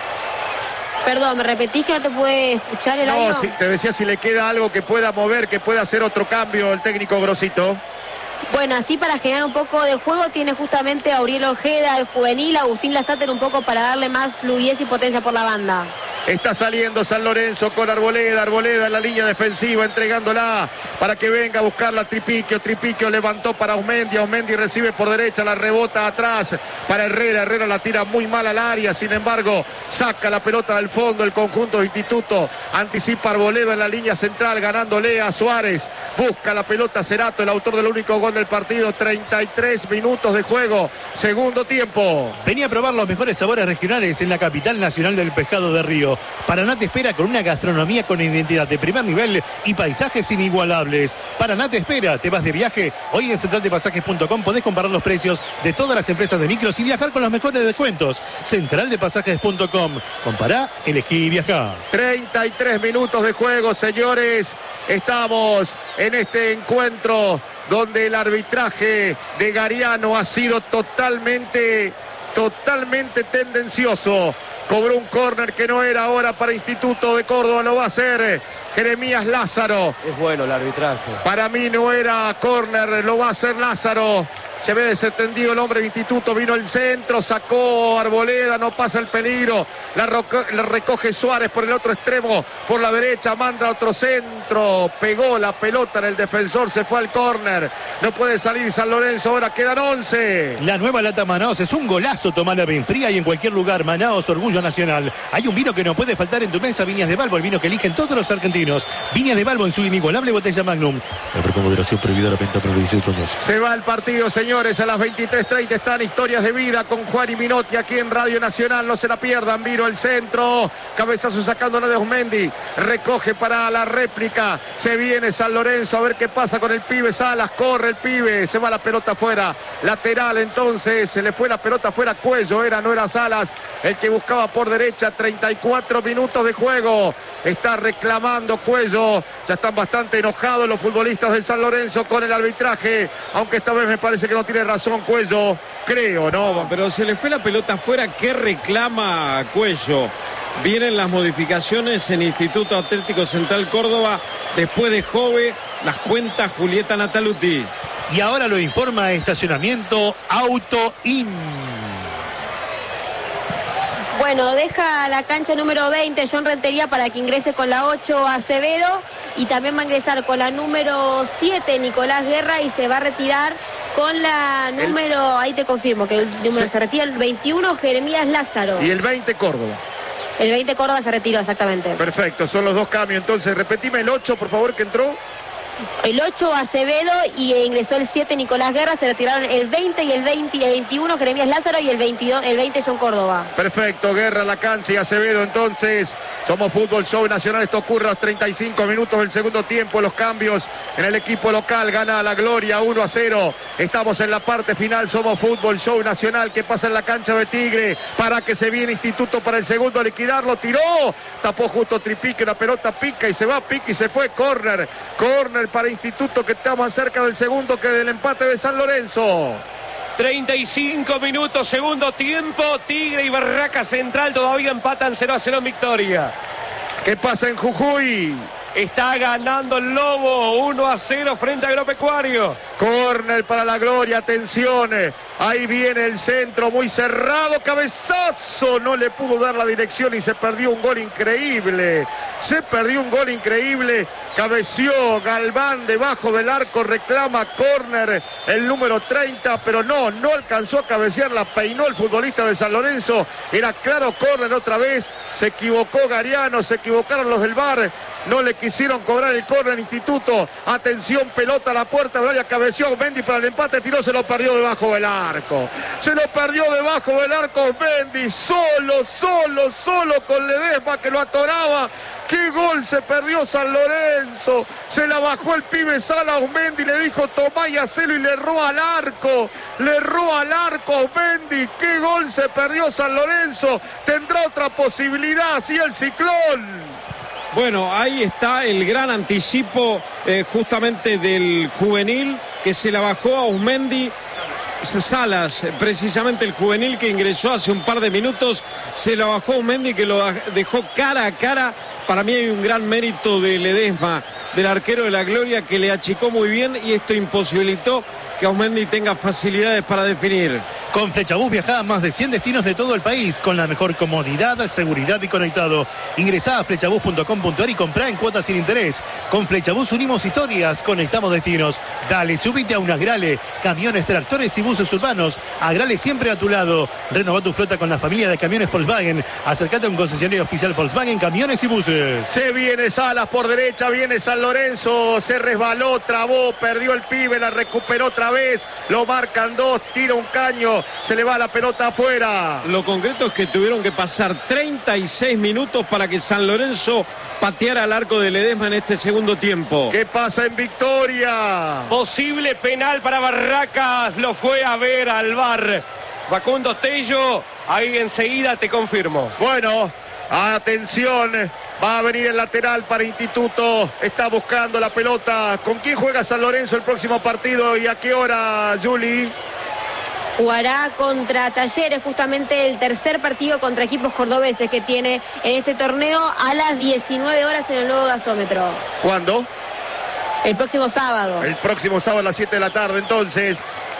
Perdón, ¿me repetís que no te puede escuchar el audio? No, te decía si le queda algo que pueda mover, que pueda hacer otro cambio el técnico Grosito. Bueno, así para generar un poco de juego tiene justamente a Auriel Ojeda, el juvenil, Agustín Lastater un poco para darle más fluidez y potencia por la banda. Está saliendo San Lorenzo con Arboleda en la línea defensiva, entregándola para que venga a buscarla Tripiquio levantó para Osmendi recibe por derecha, la rebota atrás para Herrera la tira muy mal al área, sin embargo saca la pelota del fondo el conjunto de Instituto, anticipa Arboleda en la línea central, ganándole a Suárez, busca la pelota Cerato, el autor del único gol del partido. 33 minutos de juego, segundo tiempo. Venía a probar los mejores sabores regionales en la capital nacional del pescado de Río. Paraná te espera con una gastronomía con identidad de primer nivel y paisajes inigualables. Paraná te espera, te vas de viaje. Hoy en centraldepasajes.com podés comparar los precios de todas las empresas de micros y viajar con los mejores descuentos. Centraldepasajes.com. Compará, elegí y viajá. 33 minutos de juego, señores. Estamos en este encuentro donde el arbitraje de Gariano ha sido totalmente tendencioso. Cobró un córner que no era ahora para Instituto de Córdoba, lo va a hacer Jeremías Lázaro. Es bueno el arbitraje. Para mí no era córner, lo va a hacer Lázaro. Se ve desentendido el hombre de Instituto. Vino el centro, sacó Arboleda, no pasa el peligro. La recoge Suárez por el otro extremo, por la derecha, manda otro centro. Pegó la pelota en el defensor, se fue al córner. No puede salir San Lorenzo, ahora quedan 11. La nueva lata Manaos es un golazo, tomala bien fría y en cualquier lugar. Manaos, orgullo nacional. Hay un vino que no puede faltar en tu mesa, Viñas de Balbo, el vino que eligen todos los argentinos. Viñas de Balbo en su inigualable botella Magnum. La moderación prohibida la venta para 18 años. Se va el partido, señores, a las 23:30 están Historias de Vida con Juan y Minotti aquí en Radio Nacional, no se la pierdan. Vino el centro, cabezazo sacándole de Osmendi, recoge para la réplica, se viene San Lorenzo, a ver qué pasa con el pibe Salas, corre el pibe, se va la pelota afuera, lateral entonces, se le fue la pelota afuera, Cuello no era Salas el que buscaba por derecha. 34 minutos de juego, está reclamando Cuello, ya están bastante enojados los futbolistas del San Lorenzo con el arbitraje, aunque esta vez me parece que no tiene razón Cuello, creo, ¿no? Pero se le fue la pelota afuera, ¿qué reclama Cuello? Vienen las modificaciones en Instituto Atlético Central Córdoba, después de Jove, las cuentas Julieta Nataluti. Y ahora lo informa Estacionamiento Auto In. Bueno, deja la cancha número 20 John Rentería para que ingrese con la 8 Acevedo y también va a ingresar con la número 7 Nicolás Guerra y se va a retirar con la número, ahí te confirmo que el número se retira, el 21 Jeremías Lázaro. Y el 20 Córdoba. El 20 Córdoba se retiró, exactamente. Perfecto, son los dos cambios. Entonces, repetime el 8, por favor, que entró. El 8 Acevedo y ingresó el 7 Nicolás Guerra, se retiraron el 20 y el 21 Jeremías Lázaro y el 20 John Córdoba. Perfecto, Guerra a la cancha y Acevedo entonces. Somos Fútbol Show Nacional, esto ocurre a los 35 minutos del segundo tiempo, los cambios en el equipo local, gana la Gloria 1-0. Estamos en la parte final, somos Fútbol Show Nacional, que pasa en la cancha de Tigre, para que se viene Instituto para el segundo, a liquidarlo, tiró, tapó justo Tripique, la pelota pica y se va, pica y se fue, córner para Instituto, que está más cerca del segundo que del empate de San Lorenzo. 35 minutos, segundo tiempo, Tigre y Barraca Central todavía empatan 0-0 en victoria. ¿Qué pasa en Jujuy? Está ganando el Lobo 1-0 frente a Agropecuario. Córner para la Gloria, atención, ahí viene el centro muy cerrado, cabezazo, no le pudo dar la dirección y se perdió un gol increíble. Cabeció Galván debajo del arco, reclama córner el número 30, pero no alcanzó a cabecear, la peinó el futbolista de San Lorenzo, era claro córner otra vez, se equivocó Gariano, se equivocaron los del VAR, no le quisieron cobrar el córner Instituto, atención, pelota a la puerta, Gloria cabeció, Mendy para el empate, tiró, se lo perdió debajo del arco, Mendy, solo con Ledesma que lo atoraba. ¡Qué gol se perdió San Lorenzo! Se la bajó el pibe Sala a Osmendi, le dijo tomá y hacelo y le erró al arco Osmendi. ¡Qué gol se perdió San Lorenzo! Tendrá otra posibilidad, así el Ciclón. Bueno, ahí está el gran anticipo justamente del juvenil que se la bajó a Osmendi. Salas, precisamente el juvenil que ingresó hace un par de minutos, se la bajó a Osmendi que lo dejó cara a cara. Para mí hay un gran mérito de Ledesma, del arquero de la Gloria, que le achicó muy bien y esto imposibilitó que Osmendi tenga facilidades para definir. Con Flechabús viajá a más de 100 destinos de todo el país con la mejor comodidad, seguridad y conectado. Ingresá a flechabús.com.ar y comprá en cuotas sin interés. Con Flechabús unimos historias, conectamos destinos. Dale, subite a un Agrale, camiones, tractores y buses urbanos. Agrale siempre a tu lado. Renová tu flota con la familia de camiones Volkswagen. Acércate a un concesionario oficial Volkswagen, camiones y buses. Se viene Salas por derecha, viene San Lorenzo, se resbaló, trabó, perdió el pibe, la recuperó otra vez, lo marcan dos, tira un caño, se le va la pelota afuera. Lo concreto es que tuvieron que pasar 36 minutos para que San Lorenzo pateara al arco de Ledesma en este segundo tiempo. ¿Qué pasa en Victoria? Posible penal para Barracas, lo fue a ver al VAR Facundo Tello, ahí enseguida te confirmo. Bueno, atención, va a venir el lateral para Instituto, está buscando la pelota. ¿Con quién juega San Lorenzo el próximo partido y a qué hora, Juli? Jugará contra Talleres, justamente el tercer partido contra equipos cordobeses que tiene en este torneo, a las 19 horas en el nuevo gasómetro. ¿Cuándo? El próximo sábado. El próximo sábado a las 7 de la tarde, entonces.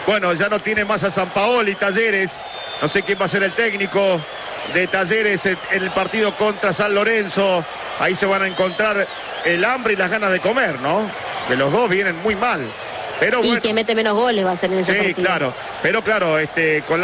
Bueno, ya no tiene más a Sampaoli, Talleres. No sé quién va a ser el técnico de Talleres en el partido contra San Lorenzo. Ahí se van a encontrar el hambre y las ganas de comer, ¿no? Que los dos vienen muy mal. Pero bueno, y que mete menos goles va a ser en ese partido. Sí, claro. Pero claro, con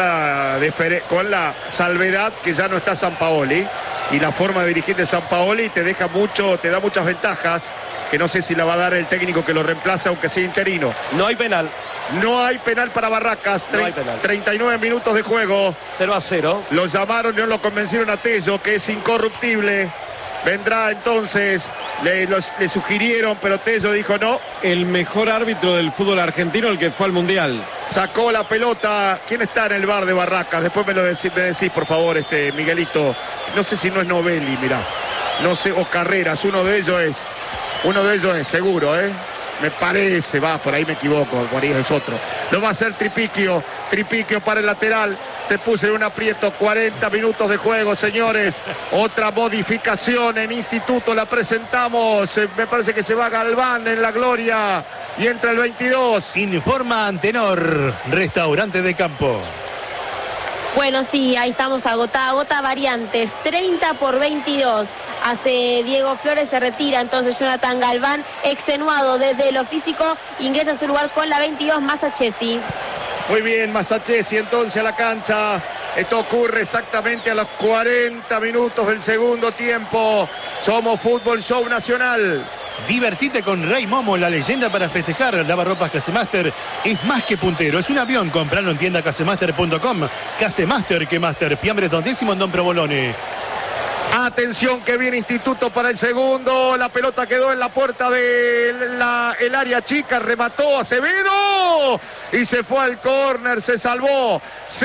la salvedad que ya no está Sampaoli. Y la forma de dirigir de Sampaoli te da muchas ventajas. Que no sé si la va a dar el técnico que lo reemplaza, aunque sea interino. No hay penal. No hay penal para Barracas. No hay penal. 39 minutos de juego. 0-0. Lo llamaron y no lo convencieron a Tello, que es incorruptible. Vendrá entonces, le sugirieron, pero Tello dijo no. El mejor árbitro del fútbol argentino, el que fue al Mundial. Sacó la pelota. ¿Quién está en el bar de Barracas? Después me decís, por favor, Miguelito. No sé si no es Novelli, mirá. No sé, o Carreras, uno de ellos es, seguro, ¿eh? Me parece, por ahí me equivoco, por ahí es otro. Lo va a hacer Tripiquio para el lateral. Te puse en un aprieto, 40 minutos de juego, señores. Otra modificación en Instituto, la presentamos. Me parece que se va Galván en la gloria y entra el 22. Informa Antenor, restaurante de campo. Bueno, sí, ahí estamos, agota variantes, 30-22. Hace Diego Flores, se retira entonces Jonathan Galván, extenuado desde lo físico, ingresa a su lugar con la 22, Masachesi. Muy bien, Masachesi entonces a la cancha. Esto ocurre exactamente a los 40 minutos del segundo tiempo. Somos Fútbol Show Nacional. Divertite con Rey Momo, la leyenda para festejar. Lavarropas Casemaster es más que puntero, es un avión. Compralo en tienda casemaster.com. Casemaster, que Master. Fiambres Don Décimo en Don Provolone. Atención que viene Instituto para el segundo. La pelota quedó en la puerta del área chica. Remató Acevedo. Y se fue al córner. Se salvó.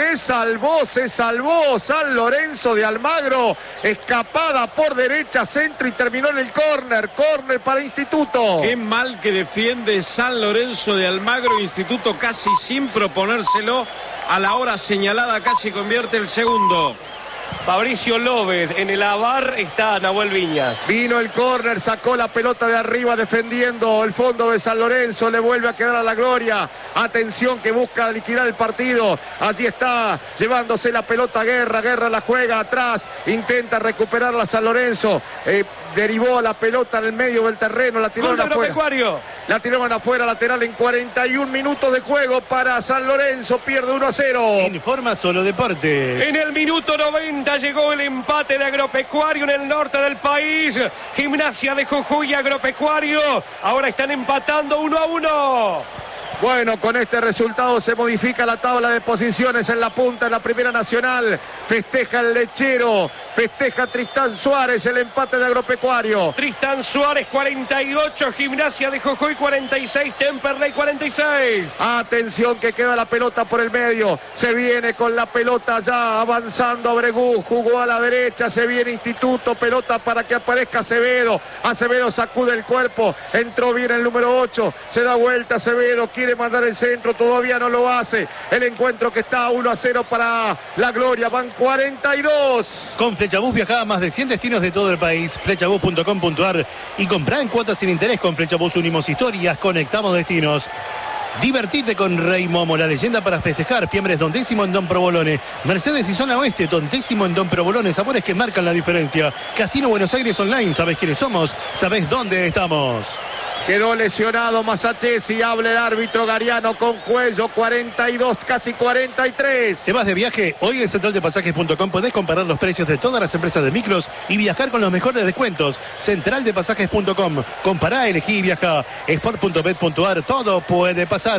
San Lorenzo de Almagro. Escapada por derecha, centro y terminó en el córner. Córner para Instituto. Qué mal que defiende San Lorenzo de Almagro. Instituto casi sin proponérselo. A la hora señalada casi convierte el segundo. Fabricio López, en el AVAR está Nahuel Viñas. Vino el córner, sacó la pelota de arriba defendiendo el fondo de San Lorenzo, le vuelve a quedar a la gloria. Atención que busca liquidar el partido. Allí está llevándose la pelota Guerra la juega atrás, intenta recuperarla San Lorenzo. Derivó la pelota en el medio del terreno, la tiraron afuera. La tiraron afuera, lateral en 41 minutos de juego para San Lorenzo, pierde 1-0. Informa Solo Deportes. En el minuto 90 llegó el empate de Agropecuario en el norte del país. Gimnasia de Jujuy y Agropecuario ahora están empatando 1-1. Bueno, con este resultado se modifica la tabla de posiciones en la punta, en la Primera Nacional. Festeja el Lechero, festeja Tristán Suárez el empate de Agropecuario. Tristán Suárez 48, Gimnasia de Jujuy 46, Temperley 46. Atención que queda la pelota por el medio. Se viene con la pelota ya avanzando Abregú, jugó a la derecha, se viene Instituto, pelota para que aparezca Acevedo. Acevedo sacude el cuerpo, entró bien el número 8, se da vuelta Acevedo, quiere mandar el centro, todavía no lo hace. El encuentro que está 1-0 para la gloria, van 42. Con Flechabús viaja a más de 100 destinos de todo el país. Flechabús.com.ar y comprá en cuotas sin interés. Con Flechabús unimos historias, conectamos destinos. Divertite con Rey Momo, la leyenda para festejar. Fiambres Don Décimo en Don Provolone. Mercedes y Zona Oeste, Don Décimo en Don Provolone. Sabores que marcan la diferencia. Casino Buenos Aires Online. ¿Sabés quiénes somos? ¿Sabés dónde estamos? Quedó lesionado Masachesi, habla el árbitro Gariano con Cuello, 42, casi 43. ¿Te vas de viaje? Hoy en centraldepasajes.com podés comparar los precios de todas las empresas de micros y viajar con los mejores descuentos. Centraldepasajes.com. Compará, elegí y viaja. Sport.bet.ar, todo puede pasar.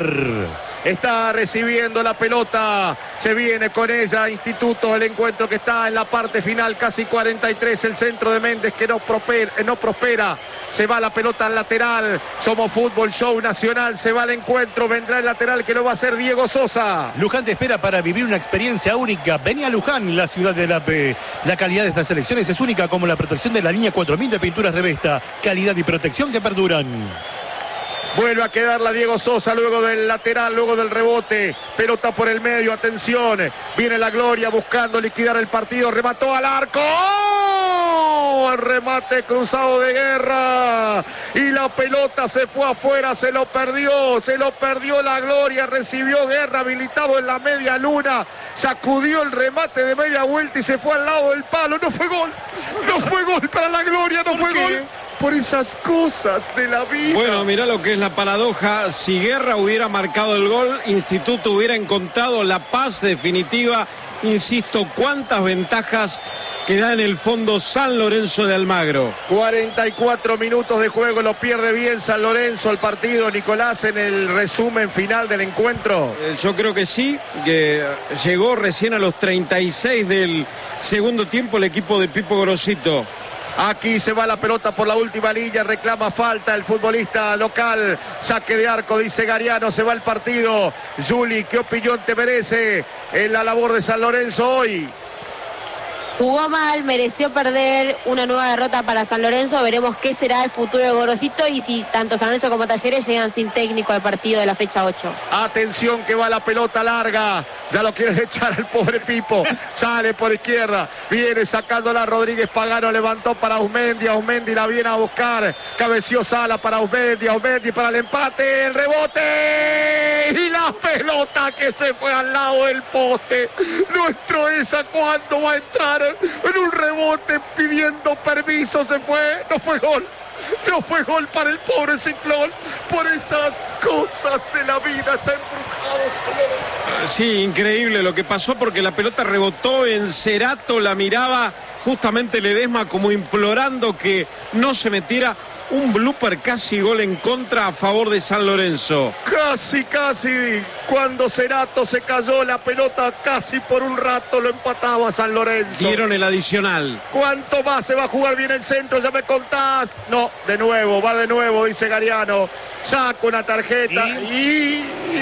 Está recibiendo la pelota, se viene con ella Instituto, el encuentro que está en la parte final, casi 43, el centro de Méndez que no prospera, se va la pelota al lateral. Somos Fútbol Show Nacional, se va al encuentro, vendrá el lateral que lo va a hacer Diego Sosa. Luján te espera para vivir una experiencia única. Vení a Luján, la ciudad del AP. La calidad de estas selecciones es única, como la protección de la línea 4000 de pinturas Revesta. Calidad y protección que perduran. Vuelve a quedarla Diego Sosa luego del lateral, luego del rebote. Pelota por el medio, atención. Viene la gloria buscando liquidar el partido. Remató al arco. No, el remate cruzado de Guerra. Y la pelota se fue afuera, se lo perdió la Gloria. Recibió Guerra habilitado en la media luna. Sacudió el remate de media vuelta y se fue al lado del palo. No fue gol para la Gloria, no fue gol. Por esas cosas de la vida. Bueno, mirá lo que es la paradoja. Si Guerra hubiera marcado el gol, Instituto hubiera encontrado la paz definitiva. Insisto, cuántas ventajas que da en el fondo San Lorenzo de Almagro. 44 minutos de juego, lo pierde bien San Lorenzo el partido. Nicolás, en el resumen final del encuentro. Yo creo que sí, que llegó recién a los 36 del segundo tiempo el equipo de Pipo Grosito. Aquí se va la pelota por la última línea, reclama falta el futbolista local, saque de arco, dice Gariano, se va el partido. Juli, ¿qué opinión te merece en la labor de San Lorenzo hoy? Jugó mal, mereció perder, una nueva derrota para San Lorenzo. Veremos qué será el futuro de Gorosito y si tanto San Lorenzo como Talleres llegan sin técnico al partido de la fecha 8. Atención que va la pelota larga, ya lo quiere echar el pobre Pipo. Sale por izquierda, viene sacándola Rodríguez Pagano, levantó para Ausmendi la viene a buscar, cabeció Sala para Ausmendi para el empate, el rebote y la pelota que se fue al lado del poste. Nuestro esa cuando va a entrar en un rebote pidiendo permiso, se fue, no fue gol para el pobre Ciclón. Por esas cosas de la vida está embrujado. Sí, increíble lo que pasó porque la pelota rebotó en Cerato, la miraba justamente Ledesma como implorando que no se metiera. Un blooper, casi gol en contra a favor de San Lorenzo. Casi, cuando Cerato se cayó la pelota, casi por un rato lo empataba San Lorenzo. Dieron el adicional. ¿Cuánto más se va a jugar bien el centro? Ya me contás. No, va de nuevo, dice Gariano. Saca una tarjeta y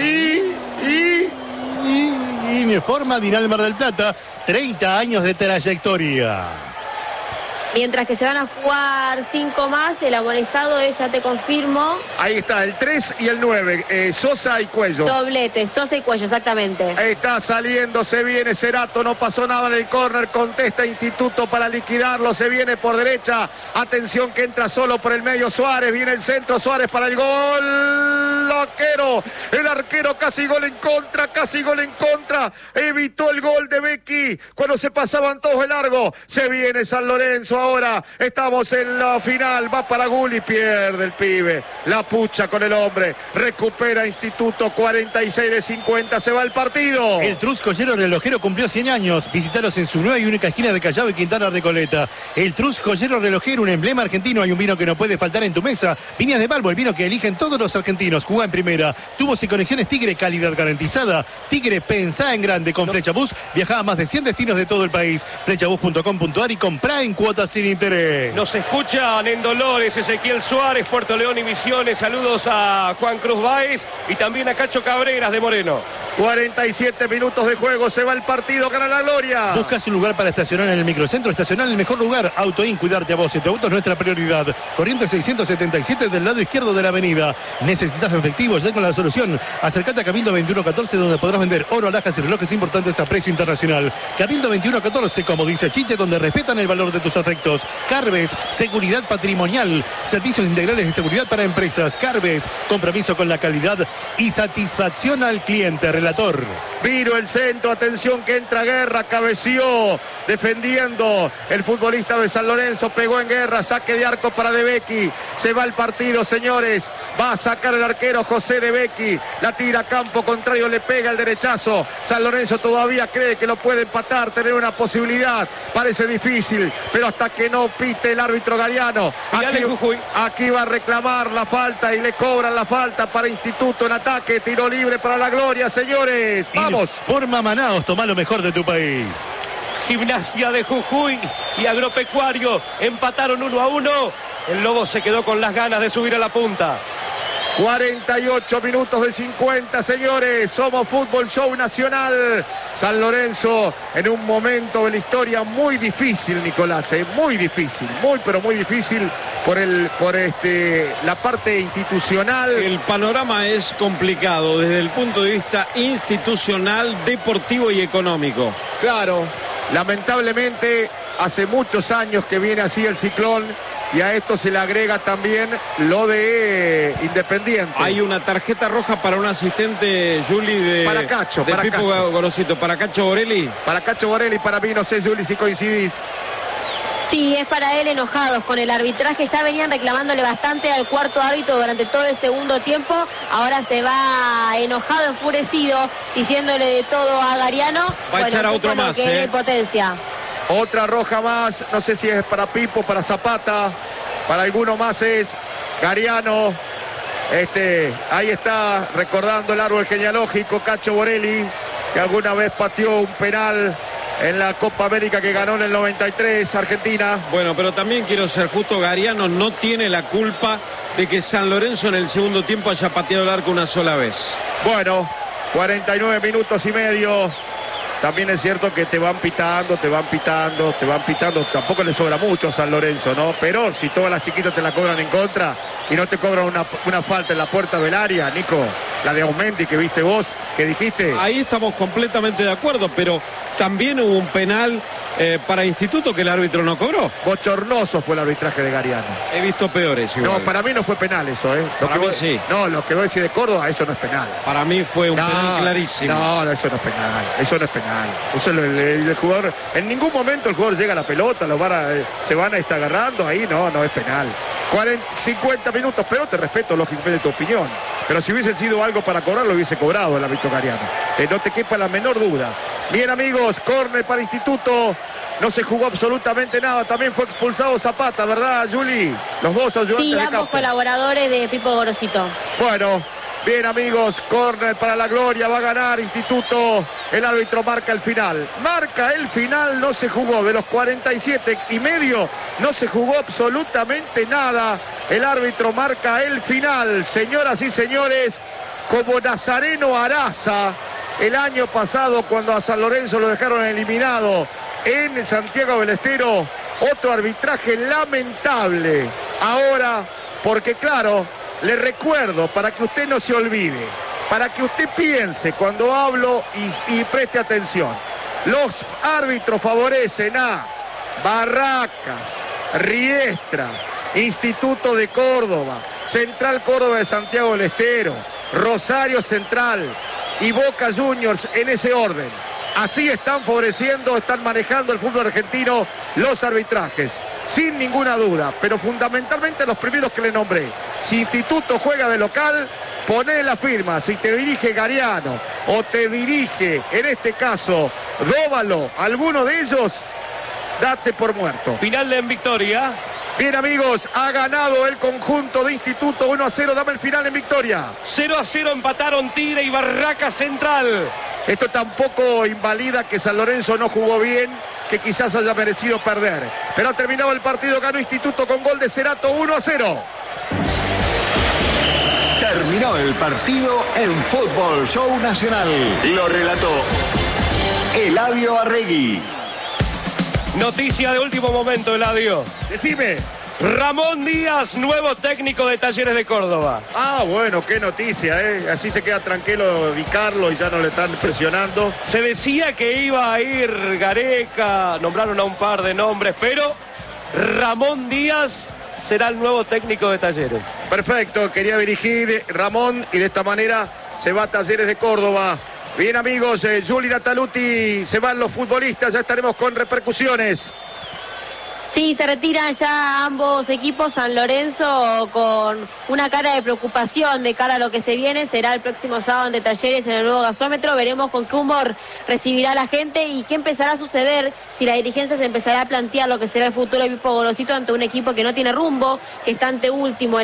informa Dinal Mar del Plata, 30 años de trayectoria. Mientras que se van a jugar 5 más, el amonestado es, ya te confirmo. Ahí está, el 3 y el 9, Sosa y Cuello. Doblete, Sosa y Cuello, exactamente. Está saliendo, se viene Cerato, no pasó nada en el córner, contesta Instituto para liquidarlo, se viene por derecha. Atención que entra solo por el medio Suárez, viene el centro, Suárez para el gol. El arquero casi gol en contra, evitó el gol de Becchi cuando se pasaban todos de largo. Se viene San Lorenzo ahora, estamos en la final, va para Gulli, pierde el pibe, la pucha con el hombre, recupera Instituto, 46 de 50, se va el partido. El Truz Joyero Relojero cumplió 100 años, visitaros en su nueva y única esquina de Callao y Quintana Recoleta. El Truz Joyero Relojero, un emblema argentino, hay un vino que no puede faltar en tu mesa. Viñas de Balbo, el vino que eligen todos los argentinos, juega en primera, tubos y conexiones Tigre, calidad garantizada. Tigre, pensá en grande, con Flechabús, viaja a más de 100 destinos de todo el país. Flechabús.com.ar y comprá en cuotas sin interés. Nos escuchan en Dolores, Ezequiel Suárez, Puerto León y Misiones. Saludos a Juan Cruz Báez y también a Cacho Cabreras de Moreno. 47 minutos de juego, se va el partido, gana la Gloria. Buscas un lugar para estacionar en el microcentro, estacionar en el mejor lugar. Autoin, cuidarte a vos, tu auto es nuestra prioridad. Corriente 677 del lado izquierdo de la avenida. ¿Necesitas efectivo? Ya con la solución. Acércate a Cabildo 2114, donde podrás vender oro, alhajas y relojes importantes a precio internacional. Cabildo 2114, como dice Chiche, donde respetan el valor de tus afectos. Carves, seguridad patrimonial, servicios integrales de seguridad para empresas. Carves, compromiso con la calidad y satisfacción al cliente. Relator. Viro el centro, atención que entra Guerra, cabeció, defendiendo el futbolista de San Lorenzo, pegó en Guerra, saque de arco para De Becchi, se va el partido, señores, va a sacar el arquero José De Becchi, la tira a campo contrario, le pega el derechazo, San Lorenzo todavía cree que lo puede empatar, tener una posibilidad, parece difícil, pero hasta que no pite el árbitro Gariano, aquí va a reclamar la falta y le cobran la falta para Instituto en ataque, tiro libre para la Gloria, señores, vamos. Forma Manaos, toma lo mejor de tu país. Gimnasia de Jujuy y Agropecuario empataron 1-1. El Lobo se quedó con las ganas de subir a la punta. 48 minutos de 50, señores. Somos Fútbol Show Nacional. San Lorenzo en un momento de la historia muy difícil, Nicolás, muy difícil, pero muy difícil por la parte institucional. El panorama es complicado desde el punto de vista institucional, deportivo y económico. Claro, lamentablemente hace muchos años que viene así el Ciclón, y a esto se le agrega también lo de Independiente. Hay una tarjeta roja para un asistente, Juli, de Pipo Gorosito. ¿Para Cacho Borelli? Para Cacho Borelli, para mí, no sé, Juli, si coincidís. Sí, es para él, enojados con el arbitraje. Ya venían reclamándole bastante al cuarto árbitro durante todo el segundo tiempo. Ahora se va enojado, enfurecido, diciéndole de todo a Gariano. Va a echar a otro más, potencia. Otra roja más, no sé si es para Pipo, para Zapata, para alguno más es Gariano. Ahí está, recordando el árbol genealógico, Cacho Borelli, que alguna vez pateó un penal en la Copa América que ganó en el 93 Argentina. Bueno, pero también quiero ser justo, Gariano no tiene la culpa de que San Lorenzo en el segundo tiempo haya pateado el arco una sola vez. Bueno, 49 minutos y medio. También es cierto que te van pitando. Tampoco le sobra mucho a San Lorenzo, ¿no? Pero si todas las chiquitas te la cobran en contra y no te cobran una falta en la puerta del área, Nico, la de Aumendi que viste vos, que dijiste. Ahí estamos completamente de acuerdo, pero también hubo un penal para Instituto que el árbitro no cobró. Bochornoso fue el arbitraje de Gariano. He visto peores igual. No, para mí no fue penal eso, ¿eh? Para mí sí. No, lo que vos decís de Córdoba, eso no es penal. Para mí fue un penal clarísimo. No, eso no es penal. Eso no es penal. Eso el jugador, en ningún momento el jugador llega a la pelota, se van a estar agarrando, ahí no es penal. 50 minutos, pero te respeto lógicamente tu opinión. Pero si hubiese sido algo para cobrar, lo hubiese cobrado el árbitro Gariano. No te quepa la menor duda. Bien, amigos, córner para Instituto. No se jugó absolutamente nada. También fue expulsado Zapata, ¿verdad, Juli? Los dos ayudantes de campo. Sí, ambos colaboradores de Pipo Gorosito. Bueno, bien, amigos, córner para la gloria. Va a ganar Instituto. El árbitro marca el final. Marca el final, no se jugó. De los 47 y medio, no se jugó absolutamente nada. El árbitro marca el final. Señoras y señores, como Nazareno Araza, el año pasado cuando a San Lorenzo lo dejaron eliminado en Santiago del Estero, otro arbitraje lamentable. Ahora, porque claro, le recuerdo, para que usted no se olvide, para que usted piense cuando hablo y preste atención, los árbitros favorecen a Barracas, Riestra, Instituto de Córdoba, Central Córdoba de Santiago del Estero, Rosario Central y Boca Juniors, en ese orden. Así están favoreciendo, están manejando el fútbol argentino los arbitrajes, sin ninguna duda, pero fundamentalmente los primeros que le nombré. Si Instituto juega de local, poné la firma. Si te dirige Gariano o te dirige, en este caso, Dóvalo, alguno de ellos, date por muerto. Final en victoria. Bien, amigos, ha ganado el conjunto de Instituto 1-0. Dame el final en victoria. 0-0 empataron Tigre y Barracas Central. Esto tampoco invalida que San Lorenzo no jugó bien, que quizás haya merecido perder. Pero ha terminado el partido, ganó Instituto con gol de Cerato 1-0. Terminó el partido en Fútbol Show Nacional. Lo relató Eladio Arregui. Noticia de último momento, Eladio. Decime. Ramón Díaz, nuevo técnico de Talleres de Córdoba. Ah, bueno, qué noticia, ¿eh? Así se queda tranquilo Di Carlo y ya no le están presionando. Se decía que iba a ir Gareca, nombraron a un par de nombres, pero Ramón Díaz será el nuevo técnico de Talleres. Perfecto, quería dirigir Ramón y de esta manera se va a Talleres de Córdoba. Bien, amigos, Juli Nataluti, se van los futbolistas, ya estaremos con repercusiones. Sí, se retiran ya ambos equipos. San Lorenzo con una cara de preocupación de cara a lo que se viene. Será el próximo sábado ante Talleres en el nuevo gasómetro. Veremos con qué humor recibirá la gente y qué empezará a suceder si la dirigencia se empezará a plantear lo que será el futuro de Pipo Gorosito ante un equipo que no tiene rumbo, que está ante último.